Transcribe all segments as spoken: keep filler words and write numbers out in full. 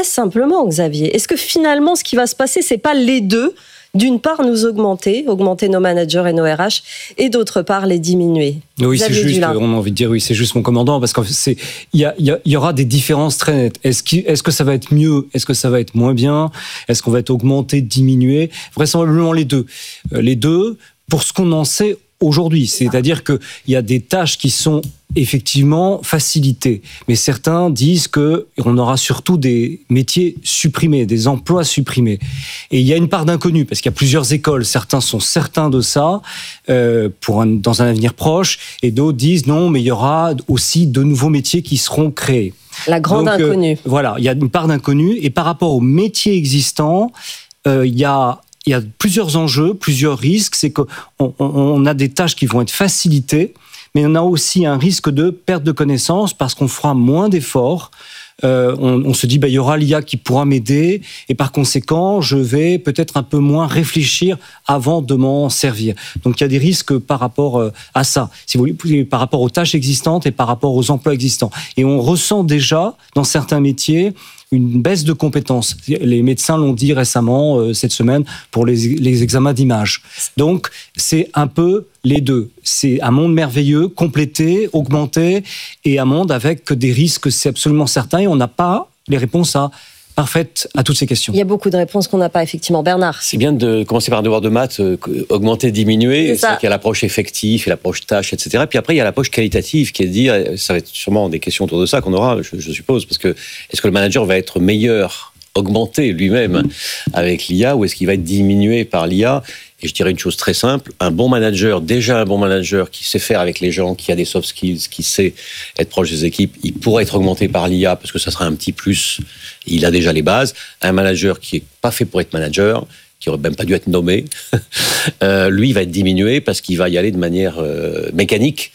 simplement, Xavier, est-ce que finalement, ce qui va se passer, c'est pas les deux ? D'une part, nous augmenter, augmenter nos managers et nos R H, et d'autre part, les diminuer. Oui, Xavier c'est juste, Dulin. on a envie de dire, oui, c'est juste mon commandant, parce qu'il y, a, y, a, y aura des différences très nettes. Est-ce, qu', est-ce que ça va être mieux ? Est-ce que ça va être moins bien ? Est-ce qu'on va être augmenté, diminué ? Vraisemblablement les deux. Euh, les deux, pour ce qu'on en sait aujourd'hui. C'est-à-dire qu'il y a des tâches qui sont effectivement facilitées. Mais certains disent qu'on aura surtout des métiers supprimés, des emplois supprimés. Et il y a une part d'inconnu, parce qu'il y a plusieurs écoles. Certains sont certains de ça, euh, pour un, dans un avenir proche, et d'autres disent non, mais il y aura aussi de nouveaux métiers qui seront créés. La grande Donc, inconnue. Euh, voilà, il y a une part d'inconnu. Et par rapport aux métiers existants, euh, il y a... Il y a plusieurs enjeux, plusieurs risques. C'est qu'on on, on a des tâches qui vont être facilitées, mais on a aussi un risque de perte de connaissances parce qu'on fera moins d'efforts. Euh, on, on se dit, bah, il y aura l'I A qui pourra m'aider, et par conséquent, je vais peut-être un peu moins réfléchir avant de m'en servir. Donc, il y a des risques par rapport à ça, si vous voulez, par rapport aux tâches existantes et par rapport aux emplois existants. Et on ressent déjà, dans certains métiers, une baisse de compétences. Les médecins l'ont dit récemment, euh, cette semaine, pour les, les examens d'image. Donc, c'est un peu les deux. C'est un monde merveilleux, complété, augmenté, et un monde avec des risques, c'est absolument certain, et on n'a pas les réponses à parfaite à toutes ces questions. Il y a beaucoup de réponses qu'on n'a pas, effectivement. Bernard. C'est bien de commencer par un devoir de maths, euh, augmenter, diminuer. C'est ça. C'est qu'il y a l'approche effective et l'approche tâche, et cetera. Puis après, il y a l'approche qualitative qui est de dire, ça va être sûrement des questions autour de ça qu'on aura, je, je suppose, parce que est-ce que le manager va être meilleur, augmenté lui-même avec l'I A, ou est-ce qu'il va être diminué par l'I A ? Et je dirais une chose très simple, un bon manager, déjà un bon manager qui sait faire avec les gens, qui a des soft skills, qui sait être proche des équipes, il pourrait être augmenté par l'I A parce que ça sera un petit plus, il a déjà les bases. Un manager qui n'est pas fait pour être manager, qui n'aurait même pas dû être nommé, euh, lui, il va être diminué parce qu'il va y aller de manière euh, mécanique.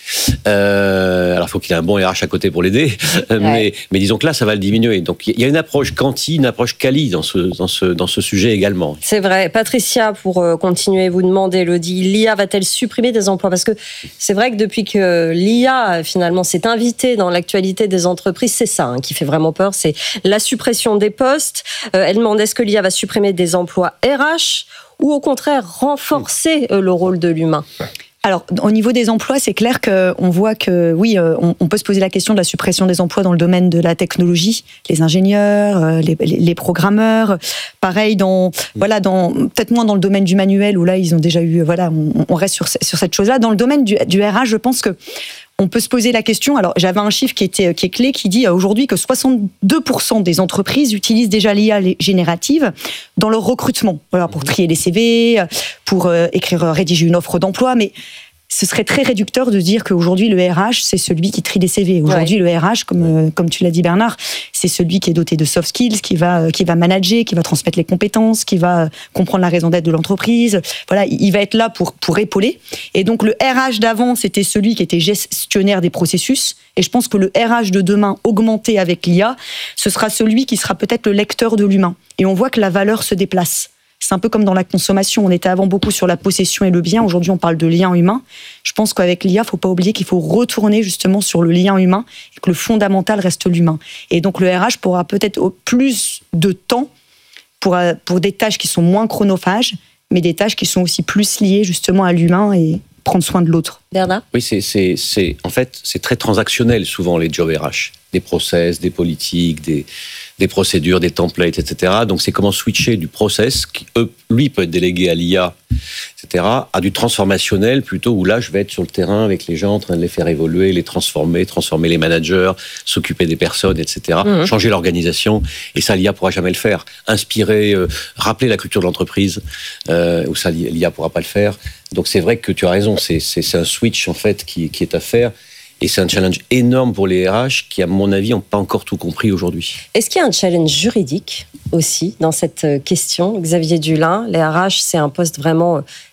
Euh, alors, il faut qu'il ait un bon R H à côté pour l'aider, ouais. mais, mais disons que là, ça va le diminuer. Donc, il y a une approche quanti, une approche quali dans ce, dans ce, dans ce sujet également. C'est vrai. Patricia, pour continuer, vous demandez, Elodie, l'I A va-t-elle supprimer des emplois ? Parce que c'est vrai que depuis que l'I A, finalement, s'est invitée dans l'actualité des entreprises, c'est ça hein, qui fait vraiment peur, c'est la suppression des postes. Euh, elle demande, est-ce que l'I A va supprimer des emplois R H ou au contraire renforcer le rôle de l'humain ? Alors, au niveau des emplois, c'est clair qu'on voit que, oui, on, on peut se poser la question de la suppression des emplois dans le domaine de la technologie, les ingénieurs, les, les programmeurs. Pareil, dans, voilà, dans, peut-être moins dans le domaine du manuel, où là, ils ont déjà eu, voilà, on, on reste sur, sur cette chose-là. Dans le domaine du, du R H, je pense que on peut se poser la question. Alors, j'avais un chiffre qui était qui est clé, qui dit aujourd'hui que soixante-deux pour cent des entreprises utilisent déjà l'I A générative dans leur recrutement. Voilà, pour trier les C V, pour euh, écrire, rédiger une offre d'emploi. Mais ce serait très réducteur de dire qu'aujourd'hui, le R H, c'est celui qui trie les C V. Aujourd'hui, ouais. le R H, comme, euh, comme tu l'as dit, Bernard, c'est celui qui est doté de soft skills, qui va, euh, qui va manager, qui va transmettre les compétences, qui va comprendre la raison d'être de l'entreprise. Voilà, il va être là pour, pour épauler. Et donc, le R H d'avant, c'était celui qui était gestionnaire des processus. Et je pense que le R H de demain, augmenté avec l'I A, ce sera celui qui sera peut-être le lecteur de l'humain. Et on voit que la valeur se déplace. C'est un peu comme dans la consommation. On était avant beaucoup sur la possession et le bien. Aujourd'hui, on parle de lien humain. Je pense qu'avec l'I A, il ne faut pas oublier qu'il faut retourner justement sur le lien humain et que le fondamental reste l'humain. Et donc, le R H pourra peut-être plus de temps pour, pour des tâches qui sont moins chronophages, mais des tâches qui sont aussi plus liées justement à l'humain et prendre soin de l'autre. Bernard ? Oui, c'est, c'est, c'est, en fait, c'est très transactionnel souvent les jobs R H. Des process, des politiques, des, des procédures, des templates, et cetera. Donc c'est comment switcher du process, qui eux, lui peut être délégué à l'I A, et cetera, à du transformationnel plutôt, où là je vais être sur le terrain avec les gens, en train de les faire évoluer, les transformer, transformer les managers, s'occuper des personnes, et cetera. Mmh. Changer l'organisation, et ça l'I A pourra jamais le faire. Inspirer, euh, rappeler la culture de l'entreprise, euh, où ça l'I A pourra pas le faire. Donc c'est vrai que tu as raison, c'est, c'est, c'est un switch en fait qui, qui est à faire. Et c'est un challenge énorme pour les R H qui, à mon avis, n'ont pas encore tout compris aujourd'hui. Est-ce qu'il y a un challenge juridique aussi dans cette question ? Xavier Dulin, les R H, c'est un poste vraiment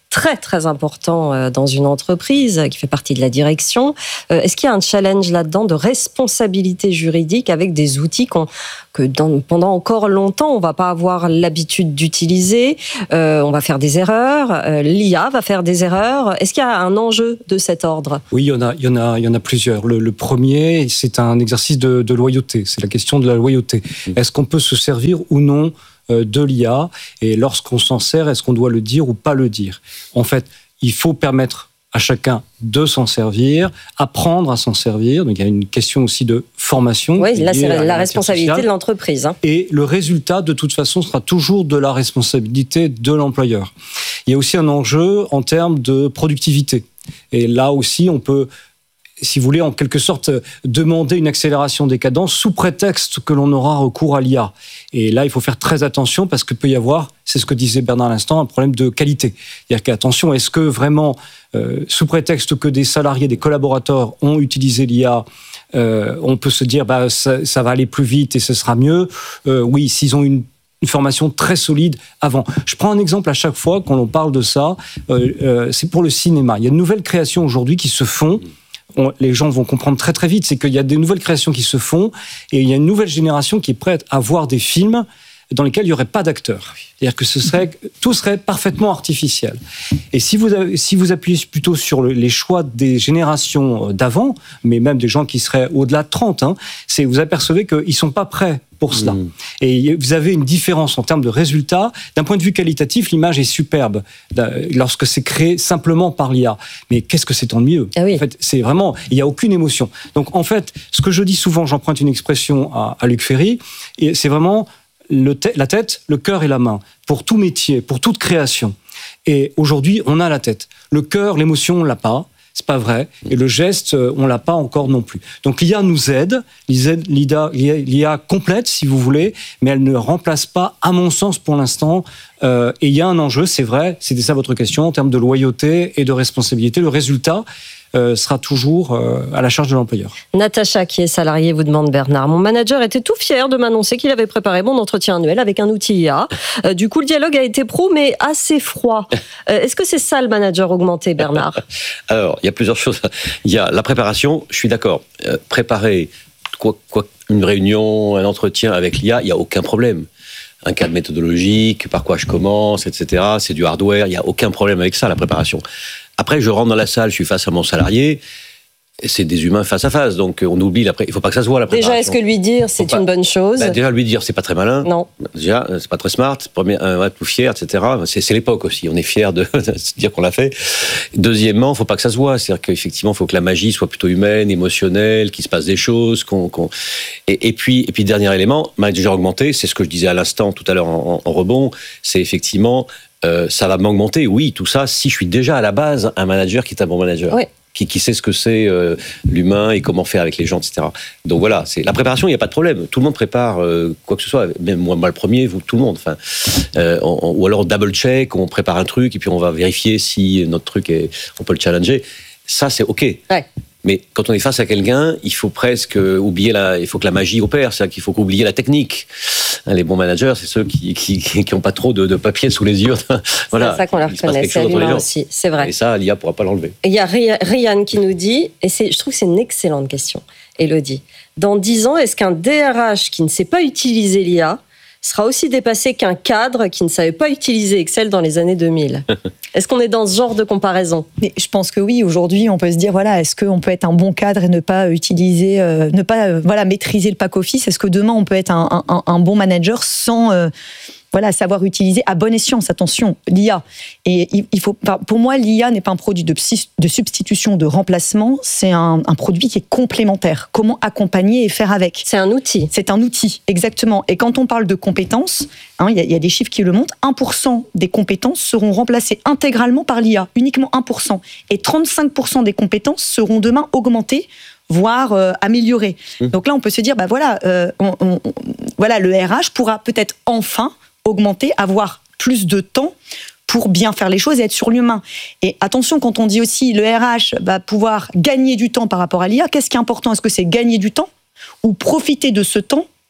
très très important dans une entreprise qui fait partie de la direction. Est-ce qu'il y a un challenge là-dedans de responsabilité juridique avec des outils qu'on, que dans, pendant encore longtemps on va pas avoir l'habitude d'utiliser, euh, on va faire des erreurs, euh, l'I A va faire des erreurs. Est-ce qu'il y a un enjeu de cet ordre ? Oui, il y en a, il y en a, il y en a plusieurs. Le, le premier, c'est un exercice de, de loyauté. C'est la question de la loyauté. Est-ce qu'on peut se servir ou non de l'I A, et lorsqu'on s'en sert, est-ce qu'on doit le dire ou pas le dire ? En fait, il faut permettre à chacun de s'en servir, apprendre à s'en servir. Donc il y a une question aussi de formation. Oui, là c'est la responsabilité sociale. De l'entreprise. Hein. Et le résultat, de toute façon, sera toujours de la responsabilité de l'employeur. Il y a aussi un enjeu en termes de productivité. Et là aussi, on peut, si vous voulez, en quelque sorte, demander une accélération des cadences sous prétexte que l'on aura recours à l'I A. Et là, il faut faire très attention parce qu'il peut y avoir, c'est ce que disait Bernard à l'instant, un problème de qualité. C'est-à-dire qu'attention, est-ce que vraiment, euh, sous prétexte que des salariés, des collaborateurs ont utilisé l'I A, euh, on peut se dire, bah, ça, ça va aller plus vite et ce sera mieux. Euh, oui, s'ils ont une une formation très solide avant. Je prends un exemple à chaque fois quand on parle de ça, euh, euh, c'est pour le cinéma. Il y a de nouvelles créations aujourd'hui qui se font. On, les gens vont comprendre très très vite, c'est qu'il y a des nouvelles créations qui se font et il y a une nouvelle génération qui est prête à voir des films dans lesquels il n'y aurait pas d'acteurs. C'est-à-dire que ce serait, tout serait parfaitement artificiel. Et si vous, avez, si vous appuyez plutôt sur le, les choix des générations d'avant, mais même des gens qui seraient au-delà de trente, hein, c'est, vous apercevez qu'ils ne sont pas prêts pour cela. Mmh. Et vous avez une différence en termes de résultats. D'un point de vue qualitatif, l'image est superbe lorsque c'est créé simplement par l'I A. Mais qu'est-ce que c'est ennuyeux. Ah oui. En fait, c'est vraiment, il n'y a aucune émotion. Donc en fait, ce que je dis souvent, j'emprunte une expression à, à Luc Ferry, et c'est vraiment le te- la tête, le cœur et la main, pour tout métier, pour toute création. Et aujourd'hui, on a la tête. Le cœur, l'émotion, on l'a pas. C'est pas vrai. Et le geste, on l'a pas encore non plus. Donc l'I A nous aide. L'I A, l'I A complète, si vous voulez, mais elle ne remplace pas, à mon sens, pour l'instant. Euh, et il y a un enjeu, c'est vrai, c'était ça votre question, en termes de loyauté et de responsabilité. Le résultat euh, sera toujours euh, à la charge de l'employeur. Natacha, qui est salariée, vous demande Bernard. Mon manager était tout fier de m'annoncer qu'il avait préparé mon entretien annuel avec un outil I A. Euh, du coup, le dialogue a été pro, mais assez froid. Euh, est-ce que c'est ça le manager augmenté, Bernard ? Alors, il y a plusieurs choses. Il y a la préparation, je suis d'accord. Euh, préparer quoi, quoi, une réunion, un entretien avec l'I A, il n'y a aucun problème. Un cadre méthodologique, par quoi je commence, et cetera. C'est du hardware, il n'y a aucun problème avec ça, la préparation. Après, je rentre dans la salle, je suis face à mon salarié, c'est des humains face à face, donc on oublie la pré... il faut pas que ça se voit la préparation. Déjà, est-ce que lui dire c'est une bonne chose ? Bah, déjà lui dire c'est pas très malin. Non. Déjà c'est pas très smart. Premier, un, être tout fier, et cetera. C'est, c'est l'époque aussi. On est fier de, de se dire qu'on l'a fait. Deuxièmement, faut pas que ça se voit. C'est-à-dire qu'effectivement, faut que la magie soit plutôt humaine, émotionnelle, qu'il se passe des choses. Qu'on, qu'on... Et, et puis, et puis dernier élément, manager augmenté, c'est ce que je disais à l'instant tout à l'heure en, en, en rebond. C'est effectivement euh, ça va m'augmenter. Oui, tout ça. Si je suis déjà à la base un manager qui est un bon manager. Oui. Qui, qui sait ce que c'est euh, l'humain et comment faire avec les gens, et cetera. Donc voilà, c'est la préparation, il n'y a pas de problème. Tout le monde prépare euh, quoi que ce soit, même moi, moi le premier, vous, tout le monde. Enfin, euh, on, on, ou alors double check, on prépare un truc et puis on va vérifier si notre truc est, on peut le challenger. Ça, c'est ok. Ouais. Mais quand on est face à quelqu'un, il faut presque oublier la, il faut que la magie opère, c'est-à-dire qu'il faut oublier la technique. Les bons managers, c'est ceux qui qui qui ont pas trop de, de papier sous les yeux. Voilà. C'est ça qu'on leur reconnaît, c'est l'humain aussi, c'est vrai. Et ça, l'I A pourra pas l'enlever. Il y a Ryan qui nous dit, et c'est, je trouve que c'est une excellente question, Élodie. Dans dix ans, est-ce qu'un D R H qui ne sait pas utiliser l'I A sera aussi dépassé qu'un cadre qui ne savait pas utiliser Excel dans les années deux mille. Est-ce qu'on est dans ce genre de comparaison ? Mais je pense que oui. Aujourd'hui, on peut se dire voilà, est-ce qu'on peut être un bon cadre et ne pas utiliser, euh, ne pas euh, voilà maîtriser le pack office ? Est-ce que demain on peut être un, un, un bon manager sans euh, voilà savoir utiliser à bon escient, attention, l'I A. Et il, il faut, pour moi, l'I A n'est pas un produit de, de substitution, de remplacement. C'est un, un produit qui est complémentaire. Comment accompagner et faire avec ? C'est un outil. C'est un outil, exactement. Et quand on parle de compétences, hein, il y a, il y a des chiffres qui le montrent. un pour cent des compétences seront remplacées intégralement par l'I A, uniquement un pour cent. Et trente-cinq pour cent des compétences seront demain augmentées, voire euh, améliorées. Mmh. Donc là, on peut se dire, bah voilà, euh, on, on, on, voilà, le R H pourra peut-être enfin augmenter, avoir plus de temps pour bien faire les choses et être sur l'humain. Et attention, quand on dit aussi le R H va pouvoir gagner du temps par rapport à l'I A, qu'est-ce qui est important ? Est-ce que c'est gagner du temps ou profiter de ce temps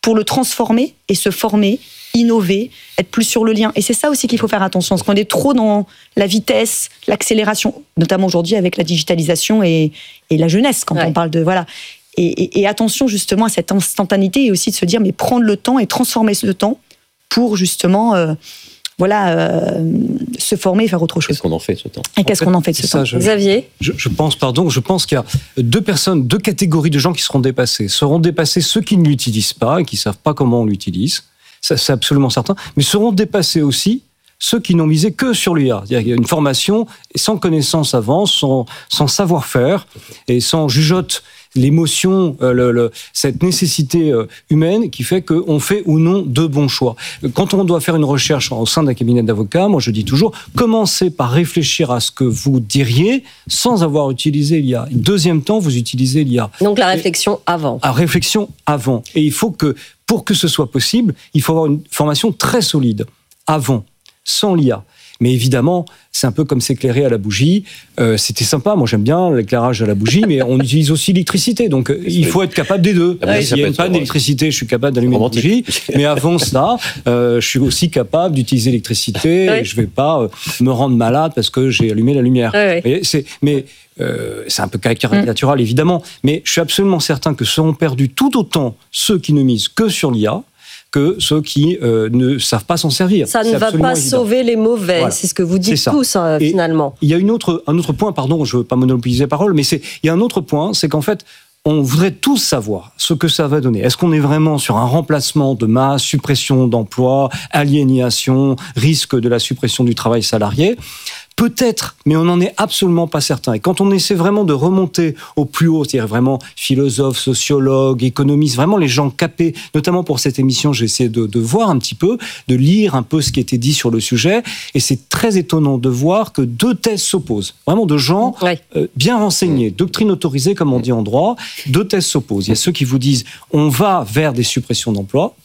pour le transformer et se former, innover, être plus sur le lien. Et c'est ça aussi qu'il faut faire attention, parce qu'on est trop dans la vitesse, l'accélération, notamment aujourd'hui avec la digitalisation et, et la jeunesse, quand ouais. on parle de... voilà. Et, et, et attention justement à cette instantanéité et aussi de se dire, mais prendre le temps et transformer ce temps pour justement... Euh, voilà, euh, se former et faire autre chose. Qu'est-ce qu'on en fait de ce temps ? Et qu'est-ce en fait, qu'on en fait de ce ça, temps je, Xavier ? je, je pense, pardon, je pense qu'il y a deux personnes, deux catégories de gens qui seront dépassés. Seront dépassés ceux qui ne l'utilisent pas et qui ne savent pas comment on l'utilise. Ça, c'est absolument certain. Mais seront dépassés aussi ceux qui n'ont misé que sur l'I A. Il y a une formation sans connaissance avant, sans, sans savoir-faire et sans jugeote. L'émotion, euh, le, le, cette nécessité euh, humaine qui fait qu'on fait ou non de bons choix. Quand on doit faire une recherche au sein d'un cabinet d'avocats, moi je dis toujours, commencez par réfléchir à ce que vous diriez sans avoir utilisé l'I A. Deuxième temps, vous utilisez l'I A. Donc la réflexion Et, avant. La réflexion avant. Et il faut que, pour que ce soit possible, il faut avoir une formation très solide avant, sans l'I A. Mais évidemment, c'est un peu comme s'éclairer à la bougie. Euh, c'était sympa, moi j'aime bien l'éclairage à la bougie, mais on utilise aussi l'électricité. Donc euh, il faut être capable des deux. Ah oui, S'il y a une panne d'électricité, je suis capable d'allumer une bougie. Mais avant ça, euh, je suis aussi capable d'utiliser l'électricité. Oui. Et je ne vais pas euh, me rendre malade parce que j'ai allumé la lumière. Oui, oui. Et c'est, mais euh, c'est un peu caricatural, mmh. évidemment. Mais je suis absolument certain que seront perdus tout autant ceux qui ne misent que sur l'I A que ceux qui euh, ne savent pas s'en servir. Ça c'est ne va pas évident. sauver les mauvais, Voilà. c'est ce que vous dites tous, hein, finalement. Il y a une autre, un autre point, pardon, je ne veux pas monopoliser la parole, mais c'est, il y a un autre point, c'est qu'en fait, on voudrait tous savoir ce que ça va donner. Est-ce qu'on est vraiment sur un remplacement de masse, suppression d'emplois, aliénation, risque de la suppression du travail salarié ? Peut-être, mais on n'en est absolument pas certain. Et quand on essaie vraiment de remonter au plus haut, c'est-à-dire vraiment philosophes, sociologues, économistes, vraiment les gens capés, notamment pour cette émission, j'ai essayé de, de voir un petit peu, de lire un peu ce qui était dit sur le sujet, et c'est très étonnant de voir que deux thèses s'opposent. Vraiment de gens ouais. euh, bien renseignés, doctrine autorisée, comme on dit en droit, deux thèses s'opposent. Il y a ceux qui vous disent, on va vers des suppressions d'emplois,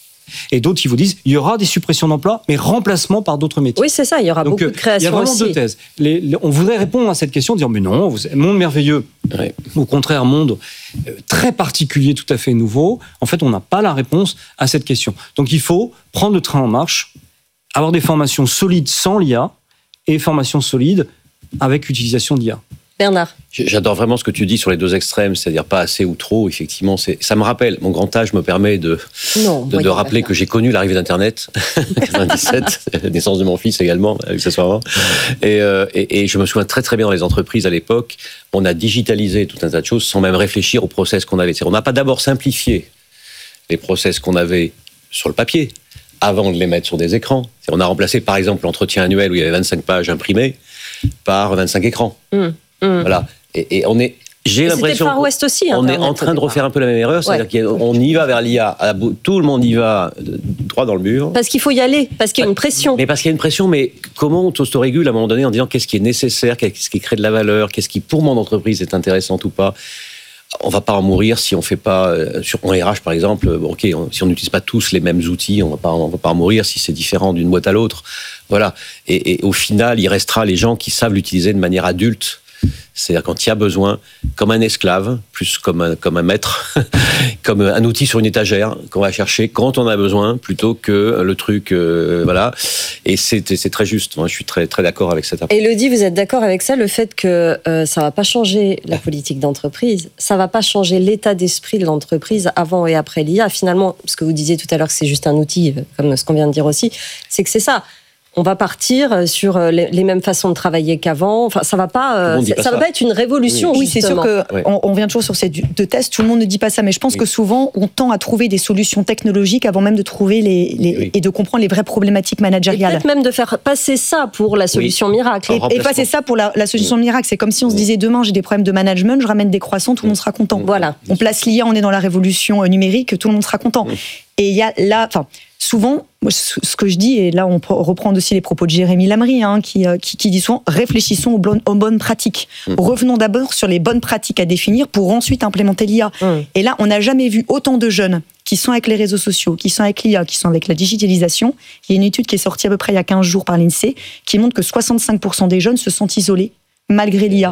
et d'autres qui vous disent il y aura des suppressions d'emplois, mais remplacement par d'autres métiers. Oui, c'est ça, il y aura Donc, beaucoup de créations. Il y a vraiment aussi. deux thèses. Les, les, on voudrait répondre à cette question, dire mais non, vous, monde merveilleux, ouais. Au contraire, monde euh, très particulier, tout à fait nouveau. En fait, on n'a pas la réponse à cette question. Donc il faut prendre le train en marche, avoir des formations solides sans l'I A et formations solides avec l'utilisation d'I A. Bernard. J'adore vraiment ce que tu dis sur les deux extrêmes, c'est-à-dire pas assez ou trop. Effectivement, c'est, ça me rappelle, mon grand âge me permet de, non, de, de rappeler que j'ai connu l'arrivée d'Internet, quatre-vingt-dix-sept, la naissance de mon fils également, accessoirement. Et, euh, et, et je me souviens très très bien dans les entreprises à l'époque, on a digitalisé tout un tas de choses sans même réfléchir aux process qu'on avait. C'est-à-dire, on n'a pas d'abord simplifié les process qu'on avait sur le papier avant de les mettre sur des écrans. C'est-à-dire, on a remplacé par exemple l'entretien annuel où il y avait vingt-cinq pages imprimées par vingt-cinq écrans. Mmh. Mmh. Voilà. Et, et on est, j'ai et l'impression c'était le Far West aussi, on est en train de refaire un peu la même erreur, c'est-à-dire ouais. qu'on y va vers l'I A, tout le monde y va droit dans le mur. Parce qu'il faut y aller, parce qu'il y a une pression. Mais parce qu'il y a une pression, mais comment on s'autorégule à un moment donné en disant qu'est-ce qui est nécessaire, qu'est-ce qui crée de la valeur, qu'est-ce qui pour mon entreprise est intéressant ou pas. On va pas en mourir si on fait pas sur en R H par exemple. Ok, on, si on n'utilise pas tous les mêmes outils, on va pas, on va pas en mourir si c'est différent d'une boîte à l'autre. Voilà. Et, et au final, il restera les gens qui savent l'utiliser de manière adulte. C'est-à-dire quand il y a besoin, comme un esclave, plus comme un, comme un maître, comme un outil sur une étagère qu'on va chercher quand on a besoin, plutôt que le truc, euh, voilà. Et c'est, c'est très juste. Moi, je suis très, très d'accord avec cette approche. Élodie, vous êtes d'accord avec ça, le fait que euh, ça va pas changer la politique d'entreprise, ça va pas changer l'état d'esprit de l'entreprise avant et après l'I A. Finalement, ce que vous disiez tout à l'heure, que c'est juste un outil, comme ce qu'on vient de dire aussi, c'est que c'est ça. On va partir sur les mêmes façons de travailler qu'avant. Enfin, ça va pas, ça, pas ça va pas être une révolution. Oui, c'est sûr que ouais. on, on vient toujours sur ces deux tests. Tout le monde ne dit pas ça, mais je pense oui. que souvent on tend à trouver des solutions technologiques avant même de trouver les, les oui. et de comprendre les vraies problématiques managériales. Et peut-être même de faire passer ça pour la solution oui. miracle. Et, et passer ça pour la, la solution oui. miracle. C'est comme si on se disait demain j'ai des problèmes de management, je ramène des croissants, tout le monde sera content. Voilà. On place l'I A, on est dans la révolution numérique, tout le monde sera content. Oui. Et il y a là, enfin. Souvent, ce que je dis, et là on reprend aussi les propos de Jérémy Lamry, hein, qui, qui, qui dit souvent « réfléchissons aux bonnes, aux bonnes pratiques mmh. ». Revenons d'abord sur les bonnes pratiques à définir pour ensuite implémenter l'I A. Mmh. Et là, on n'a jamais vu autant de jeunes qui sont avec les réseaux sociaux, qui sont avec l'I A, qui sont avec la digitalisation. Il y a une étude qui est sortie à peu près il y a quinze jours par l'INSEE qui montre que soixante-cinq pour cent des jeunes se sentent isolés malgré l'I A.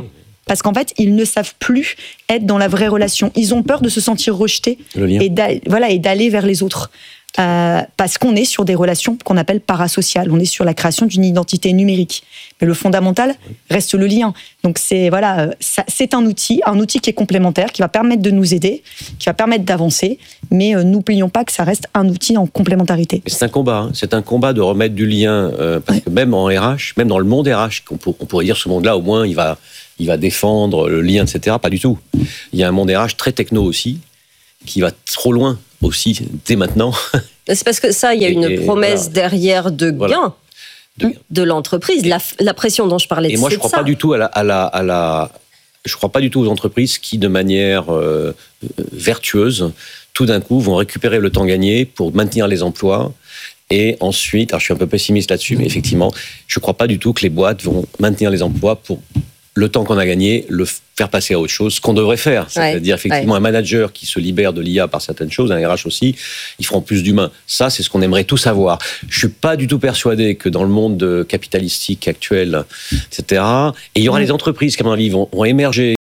parce qu'en fait, ils ne savent plus être dans la vraie relation. Ils ont peur de se sentir rejetés et, d'a- voilà, et d'aller vers les autres. Euh, parce qu'on est sur des relations qu'on appelle parasociales. On est sur la création d'une identité numérique. Mais le fondamental reste le lien. Donc c'est, voilà, ça, c'est un outil, un outil qui est complémentaire, qui va permettre de nous aider, qui va permettre d'avancer. Mais euh, n'oublions pas que ça reste un outil en complémentarité. Mais c'est un combat. Hein. C'est un combat de remettre du lien. Euh, parce ouais. que même en R H, même dans le monde R H, qu'on pour, on pourrait dire ce monde-là, au moins, il va, il va défendre le lien, et cetera. Pas du tout. Il y a un monde R H très techno aussi, qui va trop loin aussi, dès maintenant. C'est parce que ça, il y a une et, promesse voilà. derrière de gain voilà. de, de l'entreprise. La, la pression dont je parlais, et moi, je ne crois ça. pas du tout à la, à la, à la, je crois pas du tout aux entreprises qui, de manière euh, vertueuse, tout d'un coup, vont récupérer le temps gagné pour maintenir les emplois. Et ensuite, alors je suis un peu pessimiste là-dessus, mais effectivement, je ne crois pas du tout que les boîtes vont maintenir les emplois pour le temps qu'on a gagné, le faire passer à autre chose, ce qu'on devrait faire. C'est-à-dire, ouais, effectivement, ouais. un manager qui se libère de l'I A par certaines choses, un R H aussi, ils feront plus d'humains. Ça, c'est ce qu'on aimerait tous avoir. Je suis pas du tout persuadé que dans le monde capitalistique actuel, et cetera, et il y aura mmh. des entreprises qui, à mon avis, vont, vont émerger,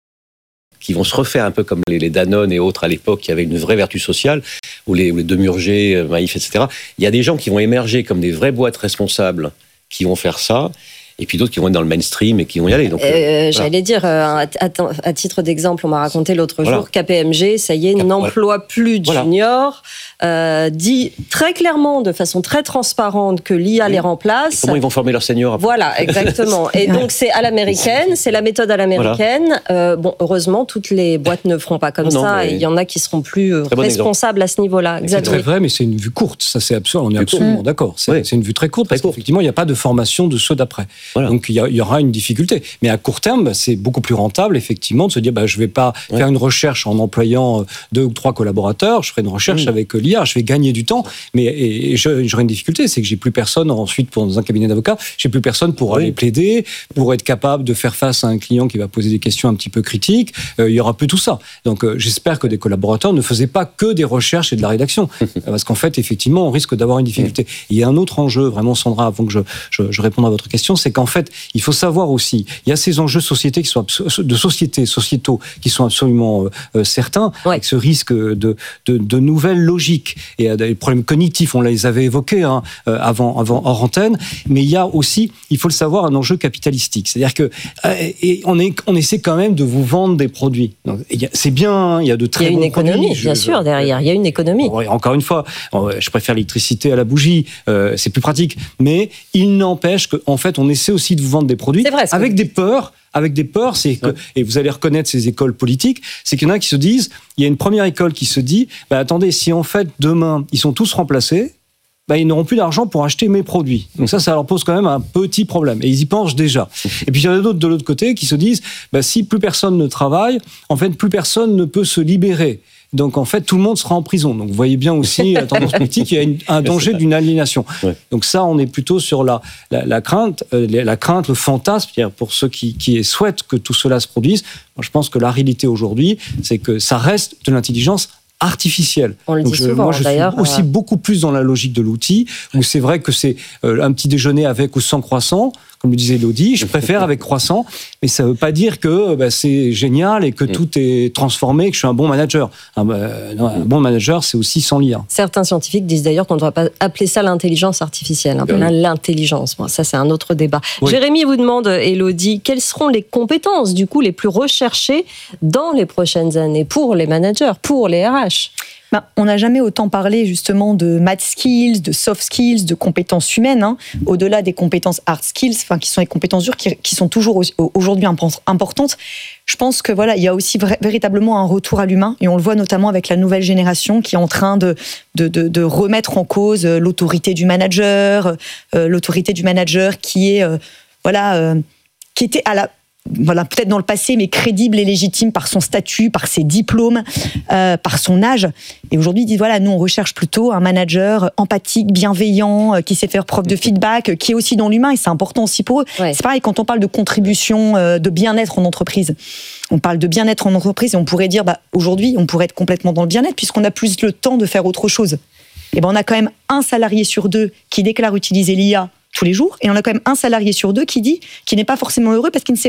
qui vont se refaire un peu comme les, les Danone et autres à l'époque, qui avaient une vraie vertu sociale, ou les, ou les Demurger, Maïf, et cetera. Il y a des gens qui vont émerger comme des vraies boîtes responsables qui vont faire ça, et puis d'autres qui vont être dans le mainstream et qui vont y aller. Donc, euh, euh, j'allais voilà. dire, euh, à, à titre d'exemple, on m'a raconté l'autre voilà. jour, K P M G, ça y est, Cap- n'emploie voilà. plus de voilà. juniors, euh, dit très clairement, de façon très transparente, que l'I A oui. les remplace. Et comment ils vont former leurs seniors après. Voilà, exactement. Et donc, c'est à l'américaine, c'est la méthode à l'américaine. Voilà. Euh, bon, heureusement, toutes les boîtes ne feront pas comme non, ça, non, et il y en a qui seront plus euh, responsables à ce niveau-là. C'est très vrai, mais c'est une vue courte, ça c'est absolu, on est absolument mmh. d'accord. C'est, oui. c'est une vue très courte, très parce court. qu'effectivement, il n'y a pas de formation de ceux d'après. Voilà. Donc il y, y aura une difficulté. Mais à court terme, c'est beaucoup plus rentable, effectivement, de se dire bah, je ne vais pas ouais. faire une recherche en employant deux ou trois collaborateurs, je ferai une recherche mmh. avec l'I A, je vais gagner du temps, mais et, et j'aurai une difficulté, c'est que j'ai plus personne ensuite pour, dans un cabinet d'avocats, j'ai plus personne pour oui. aller plaider, pour être capable de faire face à un client qui va poser des questions un petit peu critiques. Euh, il y aura plus tout ça. Donc euh, j'espère que des collaborateurs ne faisaient pas que des recherches et de la rédaction. Parce qu'en fait, effectivement, on risque d'avoir une difficulté. Il y a un autre enjeu, vraiment, Sandra, avant que je, je, je réponde à votre question, c'est qu'en fait, il faut savoir aussi, il y a ces enjeux de société qui sont de société, sociétaux qui sont absolument euh, certains, ouais. avec ce risque de, de, de nouvelles logiques et euh, des problèmes cognitifs, on les avait évoqués hein, euh, avant, avant hors antenne, mais il y a aussi, il faut le savoir, un enjeu capitalistique. C'est-à-dire que euh, et on, est, on essaie quand même de vous vendre des produits. Donc, y a, c'est bien, il y a de très bons produits. Il y a une économie, bien je, sûr, derrière. Il y a une économie. Bon, encore une fois, je préfère l'électricité à la bougie, euh, c'est plus pratique. Mais il n'empêche qu'en fait, on essaie aussi de vous vendre des produits vrai, avec des peurs. Avec des peurs, c'est que, et vous allez reconnaître ces écoles politiques, c'est qu'il y en a qui se disent, il y a une première école qui se dit, bah, attendez, si en fait demain ils sont tous remplacés, bah, ils n'auront plus d'argent pour acheter mes produits. Donc ça, ça leur pose quand même un petit problème. Et ils y pensent déjà. Et puis il y en a d'autres de l'autre côté qui se disent, bah, si plus personne ne travaille, en fait, plus personne ne peut se libérer. Donc, en fait, tout le monde sera en prison. Donc, vous voyez bien aussi la tendance politique, il y a une, un danger d'une aliénation. Ouais. Donc, ça, on est plutôt sur la, la, la crainte, euh, la crainte, le fantasme, pour ceux qui, qui souhaitent que tout cela se produise. Moi, je pense que la réalité aujourd'hui, c'est que ça reste de l'intelligence artificielle. On le Donc dit je, souvent, moi, je d'ailleurs, suis aussi euh... beaucoup plus dans la logique de l'outil, où c'est vrai que c'est euh, un petit déjeuner avec ou sans croissant, comme le disait Elodie, je préfère avec croissant, mais ça ne veut pas dire que bah, c'est génial et que mmh. tout est transformé, que je suis un bon manager. Un, euh, non, un bon manager, c'est aussi sans lien. Certains scientifiques disent d'ailleurs qu'on ne devrait pas appeler ça l'intelligence artificielle, hein, oui. l'intelligence. Bon, ça, c'est un autre débat. Oui. Jérémy vous demande, Elodie, quelles seront les compétences, du coup, les plus recherchées dans les prochaines années pour les managers, pour les R H ? Ben, on n'a jamais autant parlé justement de math skills, de soft skills, de compétences humaines, hein, au-delà des compétences hard skills, enfin qui sont les compétences dures, qui, qui sont toujours aujourd'hui importantes. Je pense que voilà, il y a aussi vra- véritablement un retour à l'humain, et on le voit notamment avec la nouvelle génération qui est en train de de, de, de remettre en cause l'autorité du manager, euh, l'autorité du manager qui est euh, voilà, euh, qui était à la Voilà, peut-être dans le passé, mais crédible et légitime par son statut, par ses diplômes, euh, par son âge. Et aujourd'hui, ils disent, voilà, nous, on recherche plutôt un manager empathique, bienveillant, euh, qui sait faire preuve de feedback, euh, qui est aussi dans l'humain, et c'est important aussi pour eux. Ouais. C'est pareil, quand on parle de contribution, euh, de bien-être en entreprise, on parle de bien-être en entreprise, et on pourrait dire, bah, aujourd'hui, on pourrait être complètement dans le bien-être, puisqu'on a plus le temps de faire autre chose. Et ben, on a quand même un salarié sur deux qui déclare utiliser l'I A tous les jours, et on a quand même un salarié sur deux qui dit qu'il n'est pas forcément heureux parce qu'il ne sait pas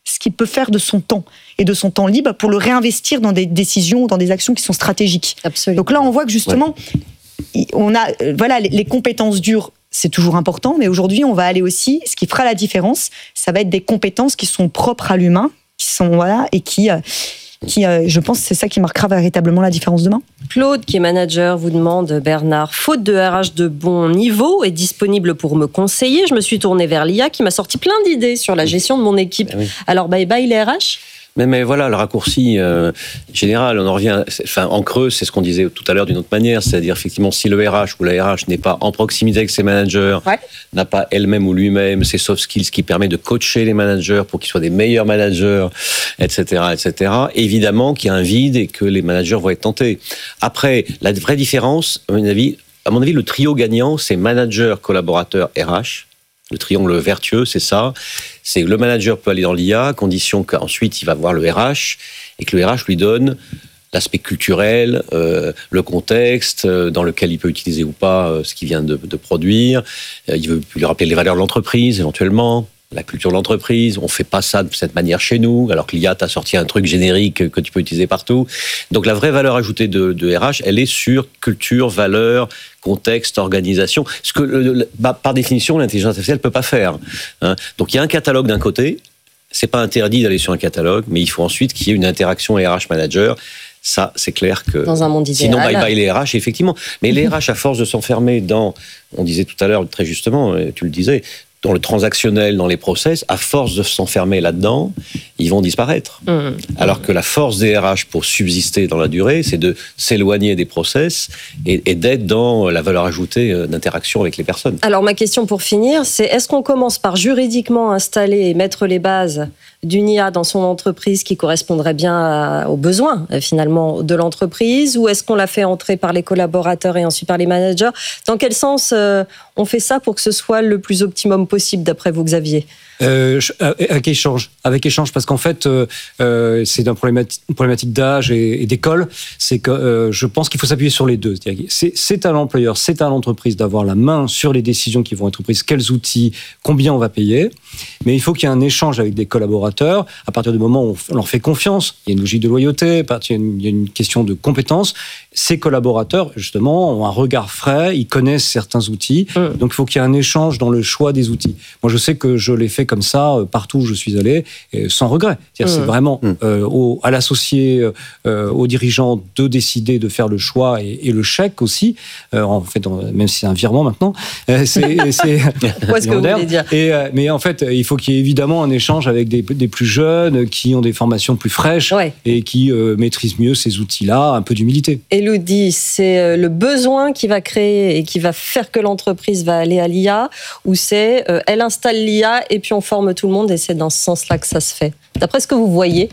ce qu'il peut faire de son temps et de son temps libre pour le réinvestir dans des décisions, dans des actions qui sont stratégiques. Absolument. Donc là, on voit que justement, ouais. on a, euh, voilà, les, les compétences dures, c'est toujours important, mais aujourd'hui, on va aller aussi, ce qui fera la différence, ça va être des compétences qui sont propres à l'humain, qui sont, voilà, et qui, euh, qui euh, je pense, c'est ça qui marquera véritablement la différence demain. Claude, qui est manager, vous demande, Bernard, faute de R H de bon niveau et disponible pour me conseiller, je me suis tournée vers l'I A qui m'a sorti plein d'idées sur la gestion de mon équipe. Ah oui. Alors, bye bye les R H ? Mais, mais voilà, le raccourci euh, général, on en revient, enfin, en creux, c'est ce qu'on disait tout à l'heure d'une autre manière, c'est-à-dire effectivement, si le R H ou la R H n'est pas en proximité avec ses managers, ouais. n'a pas elle-même ou lui-même ses soft skills qui permettent de coacher les managers pour qu'ils soient des meilleurs managers, et cetera, et cetera, évidemment qu'il y a un vide et que les managers vont être tentés. Après, la vraie différence, à mon avis, à mon avis le trio gagnant, c'est manager, collaborateur, R H. Le triangle vertueux, c'est ça. C'est que le manager peut aller dans l'I A, à condition qu'ensuite il va voir le R H et que le R H lui donne l'aspect culturel, euh, le contexte euh, dans lequel il peut utiliser ou pas euh, ce qu'il vient de, de produire. Euh, il veut lui rappeler les valeurs de l'entreprise, éventuellement. La culture de l'entreprise, on fait pas ça de cette manière chez nous, alors que l'I A t'a sorti un truc générique que tu peux utiliser partout. Donc la vraie valeur ajoutée de, de R H, elle est sur culture, valeur, contexte, organisation. Ce que, le, bah, par définition, l'intelligence artificielle peut pas faire. Hein. Donc il y a un catalogue d'un côté, c'est pas interdit d'aller sur un catalogue, mais il faut ensuite qu'il y ait une interaction R H manager. Ça, c'est clair que... Dans un monde idéal. Sinon, bye bye les R H, effectivement. Mais les R H, à force de s'enfermer dans, on disait tout à l'heure, très justement, tu le disais, dans le transactionnel, dans les process, à force de s'enfermer là-dedans, ils vont disparaître. Mmh. Alors que la force des R H pour subsister dans la durée, c'est de s'éloigner des process et, et d'être dans la valeur ajoutée d'interaction avec les personnes. Alors ma question pour finir, c'est est-ce qu'on commence par juridiquement installer et mettre les bases d'une I A dans son entreprise qui correspondrait bien à, aux besoins finalement de l'entreprise, ou est-ce qu'on la fait entrer par les collaborateurs et ensuite par les managers ? Dans quel sens euh, on fait ça pour que ce soit le plus optimum possible d'après vous, Xavier ? Euh, avec échange, avec échange, parce qu'en fait, euh, euh, c'est une problématique, une problématique d'âge et, et d'école. C'est que euh, je pense qu'il faut s'appuyer sur les deux. C'est-à-dire, c'est, c'est à l'employeur, c'est à l'entreprise d'avoir la main sur les décisions qui vont être prises, quels outils, combien on va payer. Mais il faut qu'il y ait un échange avec des collaborateurs. À partir du moment où on leur fait confiance, il y a une logique de loyauté, il y a une question de compétence. Ces collaborateurs, justement, ont un regard frais, ils connaissent certains outils. Mmh. Donc, il faut qu'il y ait un échange dans le choix des outils. Moi, je sais que je l'ai fait comme ça euh, partout où je suis allé, et sans regret. C'est-à-dire, mmh. c'est vraiment mmh. euh, au, à l'associé, euh, aux dirigeants de décider de faire le choix et, et le chèque aussi. Euh, en fait, on, même si c'est un virement maintenant, euh, c'est, c'est quoi est-ce que vous voulez dire ? Et, euh, mais en fait, il faut qu'il y ait évidemment un échange avec des, des plus jeunes qui ont des formations plus fraîches ouais. et qui euh, maîtrisent mieux ces outils-là, un peu d'humilité. Elodie, c'est le besoin qui va créer et qui va faire que l'entreprise va aller à l'I A, ou c'est euh, elle installe l'I A et puis on forme tout le monde et c'est dans ce sens-là que ça se fait. D'après ce que vous voyez.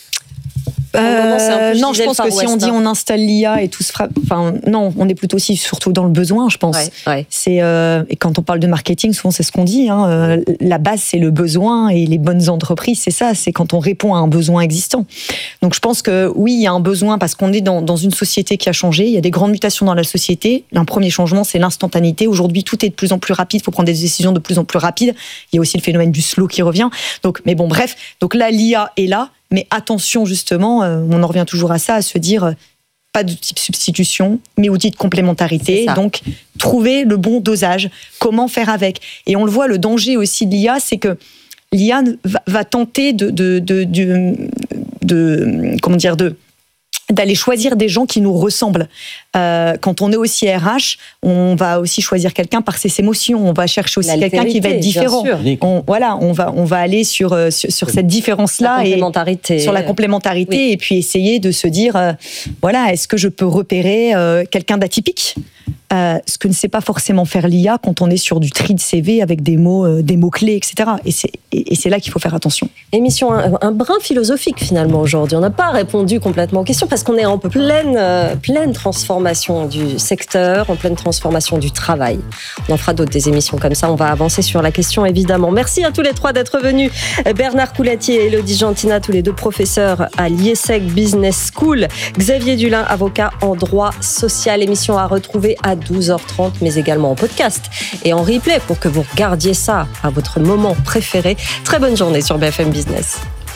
Euh, non, je pense que si on dit on installe l'I A et tout se fera, enfin non, on est plutôt aussi surtout dans le besoin, je pense. Ouais, ouais. C'est euh, et quand on parle de marketing, souvent c'est ce qu'on dit. Hein, euh, la base c'est le besoin et les bonnes entreprises, c'est ça, c'est quand on répond à un besoin existant. Donc je pense que oui, il y a un besoin parce qu'on est dans dans une société qui a changé. Il y a des grandes mutations dans la société. Un premier changement, c'est l'instantanéité. Aujourd'hui, tout est de plus en plus rapide. Il faut prendre des décisions de plus en plus rapides. Il y a aussi le phénomène du slow qui revient. Donc, mais bon, bref. Donc là, l'I A est là. Mais attention, justement, euh, on en revient toujours à ça, à se dire, euh, pas d'outil de substitution, mais outil de complémentarité. Donc, trouver le bon dosage, comment faire avec. Et on le voit, le danger aussi de l'I A, c'est que l'I A va, va tenter de, de, de, de, de, comment dire, de d'aller choisir des gens qui nous ressemblent. Euh, quand on est aussi R H, on va aussi choisir quelqu'un par ses émotions. On va chercher aussi quelqu'un qui va être différent. On, voilà, on va on va aller sur sur, sur cette différence-là et sur la complémentarité oui. et puis essayer de se dire euh, voilà, est-ce que je peux repérer euh, quelqu'un d'atypique? Euh, ce que ne sait pas forcément faire l'I A quand on est sur du tri de C V avec des mots, euh, des mots-clés, et cetera. Et c'est, et, et c'est là qu'il faut faire attention. Émission un, un brin philosophique finalement aujourd'hui. On n'a pas répondu complètement aux questions parce qu'on est en pleine, euh, pleine transformation du secteur, en pleine transformation du travail. On en fera d'autres des émissions comme ça. On va avancer sur la question évidemment. Merci à tous les trois d'être venus. Bernard Coulatier et Elodie Gentina, tous les deux professeurs à l'IESEG Business School. Xavier Dulin, avocat en droit social. Émission à retrouver à douze heures trente, mais également en podcast et en replay pour que vous regardiez ça à votre moment préféré. Très bonne journée sur B F M Business.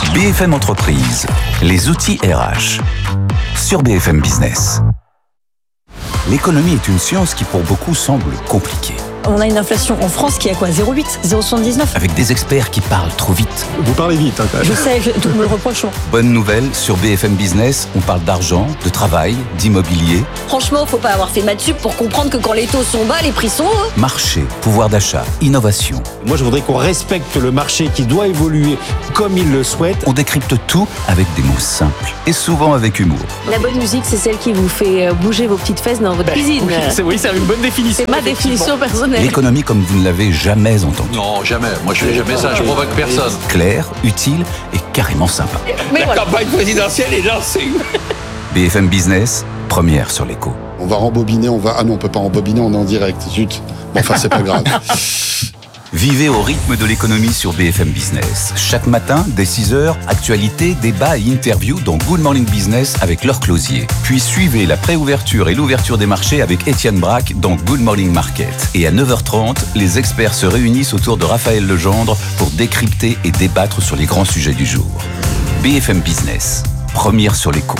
B F M Entreprise, les outils R H, sur B F M Business. L'économie est une science qui pour beaucoup semble compliquée. On a une inflation en France qui est à quoi zéro virgule huit, zéro virgule soixante-dix-neuf. Avec des experts qui parlent trop vite. Vous parlez vite, hein, quand même. Je sais, je, tout me le reproche. Bonne nouvelle, sur B F M Business, on parle d'argent, de travail, d'immobilier. Franchement, faut pas avoir fait maths sup pour comprendre que quand les taux sont bas, les prix sont hauts. Marché, pouvoir d'achat, innovation. Moi, je voudrais qu'on respecte le marché qui doit évoluer comme il le souhaite. On décrypte tout avec des mots simples et souvent avec humour. La bonne musique, c'est celle qui vous fait bouger vos petites fesses dans votre ben, cuisine. Oui, c'est, oui, c'est une bonne définition. C'est ma définition personnelle. L'économie comme vous ne l'avez jamais entendue. Non, jamais. Moi, je fais jamais ça. Je provoque personne. Clair, utile et carrément sympa. Mais La voilà. campagne présidentielle est lancée. B F M Business, première sur l'écho. On va rembobiner, on va... Ah non, on peut pas rembobiner, on est en direct. Zut. Bon, enfin, c'est pas grave. Vivez au rythme de l'économie sur B F M Business. Chaque matin, dès six heures, actualités, débats et interviews dans Good Morning Business avec Laure Closier. Puis suivez la préouverture et l'ouverture des marchés avec Étienne Braque dans Good Morning Market. Et à neuf heures trente, les experts se réunissent autour de Raphaël Legendre pour décrypter et débattre sur les grands sujets du jour. B F M Business, première sur l'écho.